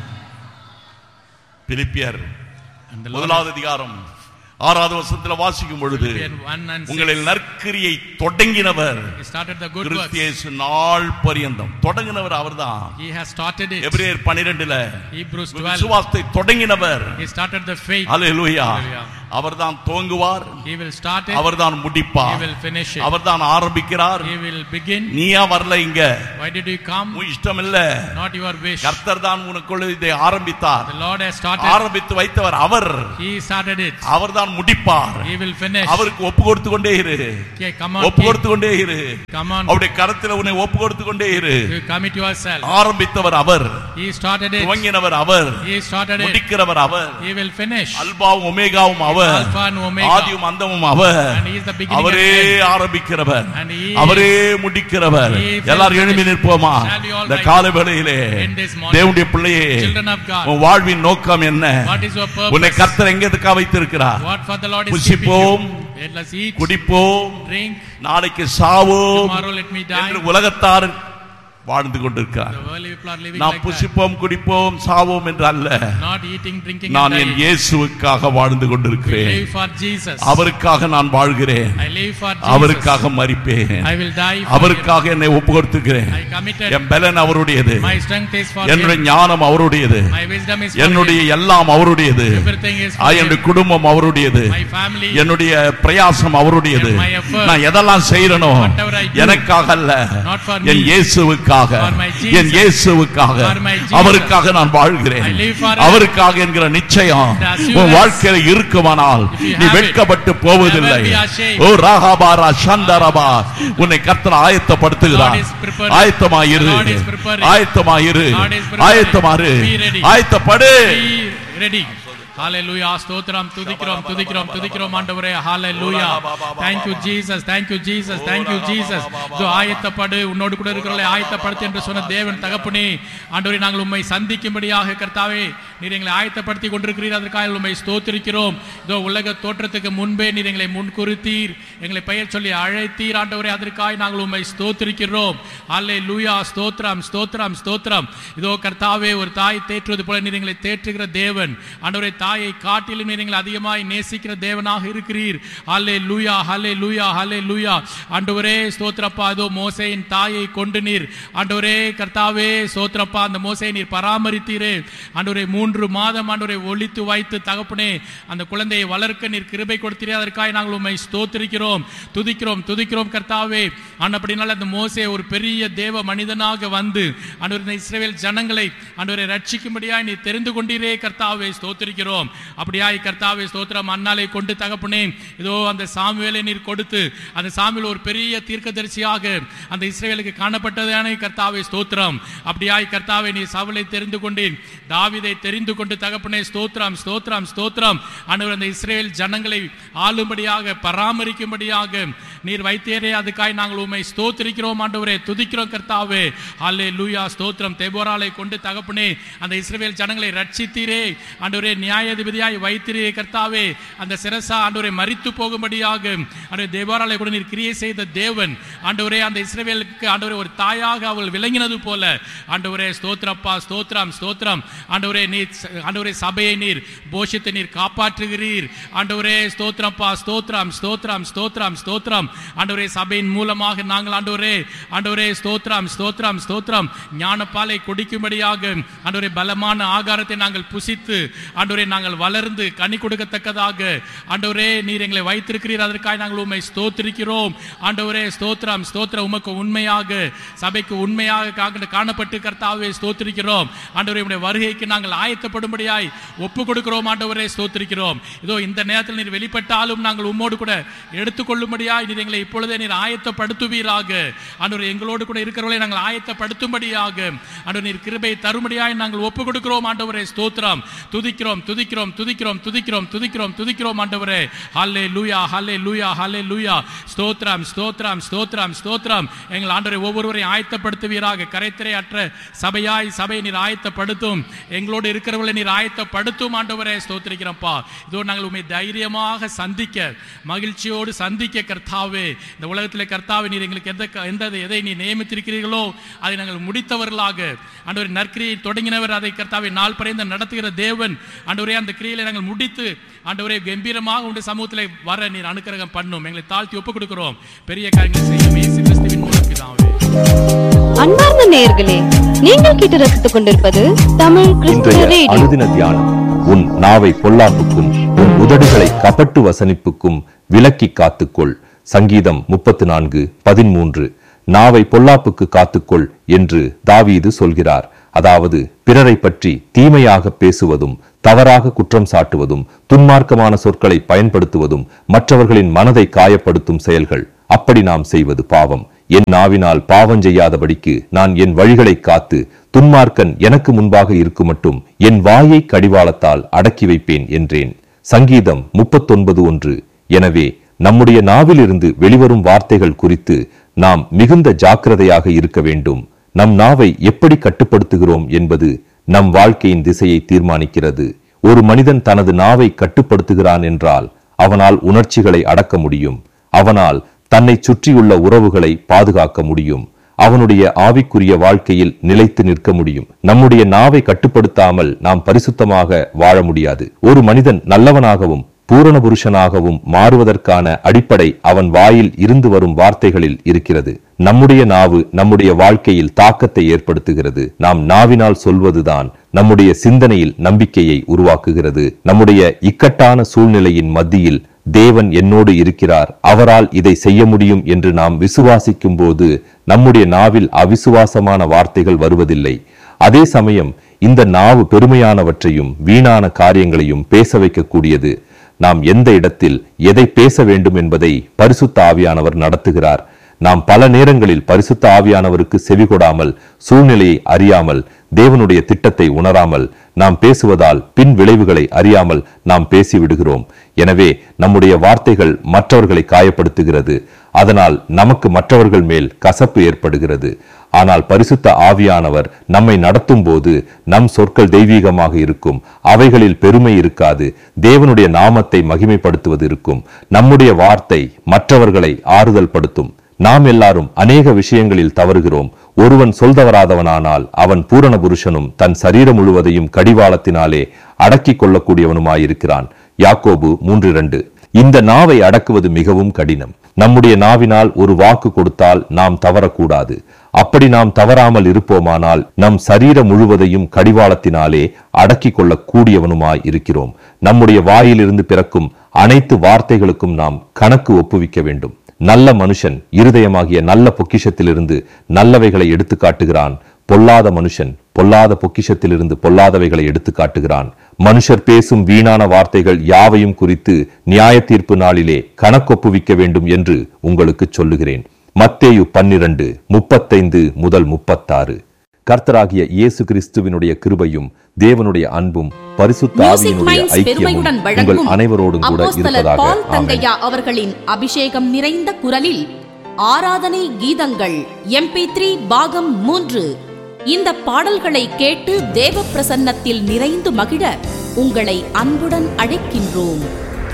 Speaker 1: பிலிப்பியர்
Speaker 2: And the Lord
Speaker 1: முதலாவது அதிகாரம் 6வது வசனத்தில் வாசிக்கும் பொழுது
Speaker 2: Philippians 1:6.
Speaker 1: உங்களில் நற்கிரியை தொடங்கினவர்
Speaker 2: He started the good works.
Speaker 1: கிறிஸ்து இயேசு நாள் பரியந்தம் தொடங்கினவர் அவர்தான்.
Speaker 2: He has started it.
Speaker 1: எபிரேயர் 12ல
Speaker 2: Hebrews 12.
Speaker 1: விசுவாசத்தை தொடங்கினவர்.
Speaker 2: He started the faith.
Speaker 1: Hallelujah.
Speaker 2: Hallelujah.
Speaker 1: அவர்தான் துவங்குவார்.
Speaker 2: He will start it.
Speaker 1: அவர்தான்
Speaker 2: He
Speaker 1: முடிப்பார்.
Speaker 2: will finish it.
Speaker 1: அவர்தான் ஆரம்பிக்கிறார்.
Speaker 2: He will begin.
Speaker 1: நீயா வரல இங்க.
Speaker 2: Why did you come?
Speaker 1: உன் இஷ்டம் இல்ல.
Speaker 2: Not your wish.
Speaker 1: கர்த்தர் தான் உனக்குள்ள இதை ஆரம்பித்தார்.
Speaker 2: The Lord has started.
Speaker 1: ஆரம்பித்து வைத்தவர் அவர்.
Speaker 2: He started it.
Speaker 1: அவர்தான் முடிப்பார்.
Speaker 2: He will finish.
Speaker 1: அவருக்கு ஒப்பு கொடுத்து கொண்டே இரு.
Speaker 2: Okay, come on.
Speaker 1: ஒப்பு கொடுத்து கொண்டே இரு.
Speaker 2: Come on.
Speaker 1: அவருடைய கரத்தில் உன்னை ஒப்பு கொடுத்து கொண்டே இரு.
Speaker 2: You commit yourself.
Speaker 1: ஆரம்பித்தவர் our.
Speaker 2: He started it.
Speaker 1: துவங்கினவர் our.
Speaker 2: He started it.
Speaker 1: முடிக்கிறவர் our.
Speaker 2: He will finish.
Speaker 1: அல்பாவும் ஒமேகாவும் our.
Speaker 2: Alpha and Omega.
Speaker 1: ஆதியும் அந்தமும் அவர்.
Speaker 2: And he is the beginning
Speaker 1: அவரே
Speaker 2: and end.
Speaker 1: ஆரம்பிக்கிறவர்.
Speaker 2: And he
Speaker 1: அவரே முடிக்கிறவர்.
Speaker 2: He is
Speaker 1: எல்லாரும் எழும்பி நிற்போமா?
Speaker 2: Shall we all
Speaker 1: இந்த
Speaker 2: rise
Speaker 1: காலவேளையிலே
Speaker 2: in this morning?
Speaker 1: தேவனுடைய பிள்ளையே,
Speaker 2: Children of God.
Speaker 1: உன் வாழ்வின் நோக்கம் என்ன?
Speaker 2: What is your
Speaker 1: உன்னை
Speaker 2: purpose?
Speaker 1: கர்த்தர் எங்கேதுக்கா வைத்திருக்கிறார்?
Speaker 2: What for the Lord is keeping
Speaker 1: புசிப்போம்,
Speaker 2: you? Let us eat,
Speaker 1: குடிப்போம்,
Speaker 2: drink,
Speaker 1: நாளைக்கு சாவோம்
Speaker 2: tomorrow let me die.
Speaker 1: என்று உலகத்தார் வாழ்ந்து கொண்டிருக்கிறார்.
Speaker 2: The worldly people are living
Speaker 1: நாம்
Speaker 2: like that.
Speaker 1: புசிப்போம், குடிப்போம், சாவோம் என்று அல்ல.
Speaker 2: Not eating, drinking
Speaker 1: நான்
Speaker 2: and
Speaker 1: என்
Speaker 2: dying.
Speaker 1: இயேசுவுக்காக வாழ்ந்து
Speaker 2: I
Speaker 1: கொண்டிருக்கிறேன்.
Speaker 2: live for Jesus.
Speaker 1: அவருக்காக நான் வாழ்கிறேன்.
Speaker 2: I live for Jesus.
Speaker 1: அவருக்காக மரிப்பேன்.
Speaker 2: I will die for
Speaker 1: அவருக்காக என்னை ஒப்பு கொடுத்துக்கிறேன்.
Speaker 2: him. I committed.
Speaker 1: என் பலன் அவருடையது.
Speaker 2: My strength is for
Speaker 1: என்னுடைய
Speaker 2: him.
Speaker 1: ஞானம் அவருடையது.
Speaker 2: My wisdom is for
Speaker 1: என்னுடைய
Speaker 2: him.
Speaker 1: எல்லாம் அவருடையது.
Speaker 2: Everything is for
Speaker 1: என்னுடைய
Speaker 2: him.
Speaker 1: குடும்பம் அவருடையது.
Speaker 2: My family.
Speaker 1: என்னுடைய பிரயாசம் அவருடையது.
Speaker 2: And my effort.
Speaker 1: நான் எதெல்லாம் செய்யறனோ
Speaker 2: Whatever I do.
Speaker 1: எனக்காக அல்ல,
Speaker 2: Not for
Speaker 1: என்
Speaker 2: me.
Speaker 1: இயேசுவுக்காக,
Speaker 2: For my Jesus.
Speaker 1: என் இயேசுவுக்காக,
Speaker 2: For my Jesus.
Speaker 1: அவருக்காக நான் வாழ்கிறேன்.
Speaker 2: I live for him.
Speaker 1: அவருக்காக என்கிற நிச்சயம்
Speaker 2: The assurance.
Speaker 1: உன் வாழ்க்கையில இருக்குமானால்
Speaker 2: If you
Speaker 1: நீ
Speaker 2: have it,
Speaker 1: வெட்கப்பட்டு போவதில்லை.
Speaker 2: never be ashamed.
Speaker 1: ஓ ராகாபாரா சந்தரபா, உன்னை கர்த்தர் ஆயத்தப்படுத்துகிறார்.
Speaker 2: The Lord is preparing.
Speaker 1: ஆயத்தமாயிரு,
Speaker 2: The Lord is preparing.
Speaker 1: ஆயத்தமாயிரு,
Speaker 2: The Lord is preparing.
Speaker 1: ஆயத்தமாரு,
Speaker 2: Be ready.
Speaker 1: ஆயத்தப்படு.
Speaker 2: Be ready. Hallelujah. ஸ்தோத்திரம், துதிக்கிறோம், துதிக்கிறோம், துதிக்கிறோம் ஆண்டவரே. Hallelujah. Thank you Jesus. Thank you Jesus. Thank you Jesus. இதோ ஆயத்தப்படு, உன்னோடு கூட இருக்கிறவர்களை ஆயத்தப்படுத்து என்று சொன்ன தேவன் தகப்பனே, ஆண்டவரே நாங்கள் உம்மை சந்திக்கும்படியாக கர்த்தாவே நீர் எங்களை ஆயத்தப்படுத்தி கொண்டிருக்கிறீர். அதற்காக உம்மை ஸ்தோத்திரிக்கிறோம். இதோ உலக தோற்றத்துக்கு முன்பே நீர் எங்களை முன்குறித்தீர், எங்களை பெயர் சொல்லி அழைத்தீர் ஆண்டவரே. அதற்காக நாங்கள் உம்மை ஸ்தோத்திரிக்கிறோம். ஹல்லேலூயா. ஸ்தோத்திரம், ஸ்தோத்திரம், ஸ்தோத்திரம். இதோ கர்த்தாவே ஒரு தாய் தேற்றுவது போல நீர் எங்களை தேற்றுகிற தேவன் ஆண்டவரே. தாயை காட்டிலும் நீங்கள் அதிகமாய் நேசிக்கிற தேவனாக இருக்கிறீர். ஹல்லேலூயா, ஹல்லேலூயா, ஹல்லேலூயா. ஆண்டவரே ஸ்தோத்திரப்பா. அதோ மோசேயின் தாயை கொண்டு நீர் ஆண்டவரே கர்த்தாவே ஸ்தோத்திரப்பா அந்த மோசேயை நீர் பராமரித்தீரே ஆண்டவரே. 3 மாதம் ஆண்டவரை ஒளித்து வைத்து தகப்பனே அந்த குழந்தையை வளர்க்க நீர் கிருபை கொடுத்தீரே. அதற்காக நாங்கள் உம்மை ஸ்தோத்திரிக்கிறோம், துதிக்கிறோம், துதிக்கிறோம் கர்த்தாவே. அப்படினால அந்த மோசே ஒரு பெரிய தேவ மனிதனாக வந்து ஆண்டவரே இஸ்ரவேல் ஜனங்களை ஆண்டவரை ரட்சிக்கும்படியாய் நீ தெரிந்து கொண்டீரே கர்த்தாவே. ஸ்தோத்திரிக்கிறோம். அப்படியாய் கர்த்தாவே ஸ்தோத்திரம். அன்னாலை கொண்டு தகப்பனே இதோ அந்த சாமுவேலை நீர் கொடுத்து அந்த சாமுவேல் ஒரு பெரிய தீர்க்கதரிசியாக அந்த இஸ்ரவேலுக்கு காணப்பட்டதானே கர்த்தாவே ஸ்தோத்திரம். அப்படியாய் கர்த்தாவே நீ சவுலை தெரிந்து கொண்டீர், தாவீதை தெரிந்து தெரிந்து கொண்டு தகப்பனே ஸ்தோத்திரம் ஸ்தோத்திரம் ஸ்தோத்திரம். ஆண்டவரே அந்த இஸ்ரவேல் ஜனங்களை ஆளும்படியாக பராமரிக்கும்படியாக நீர் வைத்தேரே, அதுக்காய் நாங்கள் உம்மை ஸ்தோத்திரிக்கிறோம் ஆண்டவரே, துதிக்கிறோம் கர்த்தாவே. ஹல்லேலூயா ஸ்தோத்திரம். தெபோராளை கொண்டு தகப்பனே அந்த இஸ்ரவேல் ஜனங்களை ரட்சித்தீரே ஆண்டவரே, நியாயாதிபதியாய் வைத்தீரே கர்த்தாவே. அந்த சிரசா ஆண்டவரே மரித்து போகும்படியாக ஆண்டவரே தெபோராளை கொண்டு நீர் கிரியை செய்த தேவன் ஆண்டவரே, அந்த இஸ்ரவேலுக்கு ஆண்டவரே ஒரு தாயாக அவள் விளங்கினது போல ஆண்டவரே ஸ்தோத்திரப்பா ஸ்தோத்திரம் ஸ்தோத்திரம். ஆண்டவரே நீர் ஆண்டவரே சபையை நீர் போஷித்து நீர் காப்பாற்றுகிறீர் ஆண்டவரே, ஸ்தோத்திரப்பா ஸ்தோத்திரம் ஸ்தோத்திரம் ஸ்தோத்திரம் ஸ்தோத்திரம். ஆண்டவரே சபையின் மூலமாக நாங்கள் ஆண்டவரே ஆண்டவரே ஸ்தோத்திரம் ஸ்தோத்திரம் ஸ்தோத்திரம் ஞானப்பாலை குடிக்கும்படியாக ஆண்டவரே பலமான ஆகாரத்தை நாங்கள் புசித்து ஆண்டவரே நாங்கள் வளர்ந்து கனி கொடுக்கத்தக்கதாக ஆண்டவரே நீர் எங்களை வைத்திருக்கிறீர். அதற்காக நாங்கள் உம்மை ஸ்தோத்திரிக்கிறோம் ஆண்டவரே. ஸ்தோத்திரம் ஸ்தோத்திரம். உமக்கு உண்மையாக சபைக்கு உண்மையாக காணப்பட்டு கர்த்தாவே ஸ்தோத்திரிக்கிறோம் ஆண்டவரே. உம்முடைய வருகைக்கு நாங்கள் ஆயத்தப்படும்படியாய் ஒப்பு கொடுக்கிறோம் ஆண்டவரே, ஸ்தோத்திரிக்கிறோம். இதோ இந்த நேரத்தில் நீர் வெளிப்பட்டாலும் நாங்கள் உம்மோடு கூட எடுத்துக்கொள்ளும்படியாய் நீர் எங்களை இப்பொழுதே நீர் ஆயத்தப்படுத்துவீராக ஆண்டவரே. எங்களோடு கூட இருக்கிறவர்களை நாங்கள் ஆயத்தப்படுத்தும்படியாக ஆண்டவரே நீர் கிருபை தரும்படியாய் நாங்கள் ஒப்பு கொடுக்கிறோம் ஆண்டவரே. ஸ்தோத்திரம். துதிக்கிறோம் துதிக்கிறோம் துதிக்கிறோம் துதிக்கிறோம் துதிக்கிறோம் துதிக்கிறோம் ஆண்டவரே. ஹல்லேலூயா ஹல்லேலூயா ஹல்லேலூயா. ஸ்தோத்திரம் ஸ்தோத்திரம் ஸ்தோத்திரம் ஸ்தோத்திரம். எங்கள் ஆண்டவரே ஒவ்வொருவரையும் ஆயத்தப்படுத்துவீராக. கரைத்திரை அற்ற சபையாய் சபையை நீர் ஆயத்தப்படுத்தும், எங்களோடு இருக்கிறவர்களை நீர் ஆயத்தப்படுத்தும் ஆண்டவரே. ஸ்தோத்திரிக்கிறப்பா. இதோ நாங்கள் உம்மை தைரியமாக சந்திக்க மகிழ்ச்சியோடு சந்திக்க கர்த்தாவே, இந்த உலகத்திலே கர்த்தாவே நீர் எங்களுக்கு எதை நீ நியமித்திருக்கிறீர்களோ அதை நாங்கள் முடித்தவர்களாக ஆண்டவரே, நற்கிரியை தொடங்கினவர் அதை கர்த்தாவே நாள் பறைந்து நடத்துகிற தேவன் ஆண்டவரே, அந்த கிரியில நாங்கள் முடித்து ஆண்டவரே கம்பீரமாக உங்களுடைய சமூகத்திலே வர நீர் அனுக்கிரகம் பண்ணும். எங்களை தாழ்த்தி ஒப்புக் கொடுக்கிறோம். பெரிய காரியங்களை செய்யும் இயேசு கிறிஸ்துவின் மூலம் பிதாவே.
Speaker 3: அன்பார்ந்த நேயர்களே, நீங்கள் கேட்டு ரசித்துக் கொண்டிருப்பது தமிழ் கிறிஸ்துவ ரேடியோ.
Speaker 4: அனுதின தியானம். உன் நாவை பொல்லாப்புக்கும் உன் உதடுகளை கபட்டு வசனிப்புக்கும் விலக்கி காத்துக்கொள். சங்கீதம் 34:13. நாவை பொல்லாப்புக்கு காத்துக்கொள் என்று தாவீது சொல்கிறார். அதாவது பிறரை பற்றி தீமையாக பேசுவதும், தவறாக குற்றம் சாட்டுவதும், துன்மார்க்கமான சொற்களை பயன்படுத்துவதும் மற்றவர்களின் மனதை காயப்படுத்தும் செயல்கள். அப்படி நாம் செய்வது பாவம். என் நாவினால் பாவம் செய்யாதபடிக்கு நான் என் வழிகளை காத்து துன்மார்க்கன் எனக்கு முன்பாக இருக்குமட்டும் என் வாயை கடிவாளத்தால் அடக்கி வைப்பேன் என்றேன். சங்கீதம் 39:1. எனவே நம்முடைய நாவிலிருந்து வெளிவரும் வார்த்தைகள் குறித்து நாம் மிகுந்த ஜாக்கிரதையாக இருக்க வேண்டும். நம் நாவை எப்படி கட்டுப்படுத்துகிறோம் என்பது நம் வாழ்க்கையின் திசையை தீர்மானிக்கிறது. ஒரு மனிதன் தனது நாவை கட்டுப்படுத்துகிறான் என்றால் அவனால் உணர்ச்சிகளை அடக்க முடியும். அவனால் தன்னை சுற்றியுள்ள உறவுகளை பாதுகாக்க முடியும். அவனுடைய ஆவிக்குரிய வாழ்க்கையில் நிலைத்து நிற்க முடியும். நம்முடைய நாவை கட்டுப்படுத்தாமல் நாம் பரிசுத்தமாக வாழ முடியாது. ஒரு மனிதன் நல்லவனாகவும் பூரண புருஷனாகவும் மாறுவதற்கான அடிப்படை அவன் வாயில் இருந்து வரும் வார்த்தைகளில் இருக்கிறது. நம்முடைய நாவு நம்முடைய வாழ்க்கையில் தாக்கத்தை ஏற்படுத்துகிறது. நாம் நாவினால் சொல்வதுதான் நம்முடைய சிந்தனையில் நம்பிக்கையை உருவாக்குகிறது. நம்முடைய இக்கட்டான சூழ்நிலையின் மத்தியில் தேவன் என்னோடு இருக்கிறார், அவரால் இதை செய்ய முடியும் என்று நாம் விசுவாசிக்கும் போது நம்முடைய நாவில் அவிசுவாசமான வார்த்தைகள் வருவதில்லை. அதே சமயம் இந்த நாவு பெருமையானவற்றையும் வீணான காரியங்களையும் பேச வைக்கக்கூடியது. நாம் எந்த இடத்தில் எதை பேச வேண்டும் என்பதை பரிசுத்த ஆவியானவர் நடத்துகிறார். நாம் பல நேரங்களில் பரிசுத்த ஆவியானவருக்கு செவிகொடாமல், சூழ்நிலையை அறியாமல், தேவனுடைய திட்டத்தை உணராமல் நாம் பேசுவதால் பின் விளைவுகளை அறியாமல் நாம் பேசிவிடுகிறோம். எனவே நம்முடைய வார்த்தைகள் மற்றவர்களை காயப்படுத்துகிறது. அதனால் நமக்கு மற்றவர்கள் மேல் கசப்பு ஏற்படுகிறது. ஆனால் பரிசுத்த ஆவியானவர் நம்மை நடத்தும் போது நம் சொற்கள் தெய்வீகமாக இருக்கும். அவைகளில் பெருமை இருக்காது. தேவனுடைய நாமத்தை மகிமைப்படுத்துவது இருக்கும். நம்முடைய வார்த்தை மற்றவர்களை ஆறுதல் படுத்தும். நாம் எல்லாரும் அநேக விஷயங்களில் தவறுகிறோம். ஒருவன் சொல்தவராதவனானால் அவன் பூரண புருஷனும் தன் சரீரம் முழுவதையும் கடிவாளத்தினாலே அடக்கிக் கொள்ளக்கூடியவனுமாயிருக்கிறான். யாக்கோபு 3:2. இந்த நாவை அடக்குவது மிகவும் கடினம். நம்முடைய நாவினால் ஒரு வாக்கு கொடுத்தால் நாம் தவறக்கூடாது. அப்படி நாம் தவறாமல் இருப்போமானால் நம் சரீரம் முழுவதையும் கடிவாளத்தினாலே அடக்கிக் கொள்ளக் கூடியவனுமாய் இருக்கிறோம். நம்முடைய வாயிலிருந்து பிறக்கும் அனைத்து வார்த்தைகளுக்கும் நாம் கணக்கு ஒப்புவிக்க வேண்டும். நல்ல மனுஷன் இருதயமாகிய நல்ல பொக்கிஷத்திலிருந்து நல்லவைகளை எடுத்து காட்டுகிறான். பொல்லாத மனுஷன் பொல்லாத பொக்கிஷத்திலிருந்து பொல்லாதவைகளை எடுத்து காட்டுகிறான். மனுஷர் பேசும் வீணான வார்த்தைகள் யாவையும் குறித்து நியாய தீர்ப்பு நாளிலே கணக்கொப்புவிக்க வேண்டும் என்று உங்களுக்கு சொல்லுகிறேன். மத்தேயு 12:35-36. கர்த்தராகிய இயேசு கிறிஸ்துவினுடைய கிருபையும் தேவனுடைய அன்பும் பரிசுத்த ஆவியினுடைய ஐக்கியமும் உங்கள் அனைவரோடும் கூட இருப்பதாக.
Speaker 5: பால் தங்கையா அவர்களின் அபிஷேகம் நிறைந்த குரலில் ஆராதனை கீதங்கள் MP3 பாகம் 3. இந்த பாடல்களை கேட்டு தேவ பிரசன்னத்தில் நிறைந்து மகிழ உங்களை அன்புடன் அழைக்கின்றோம்.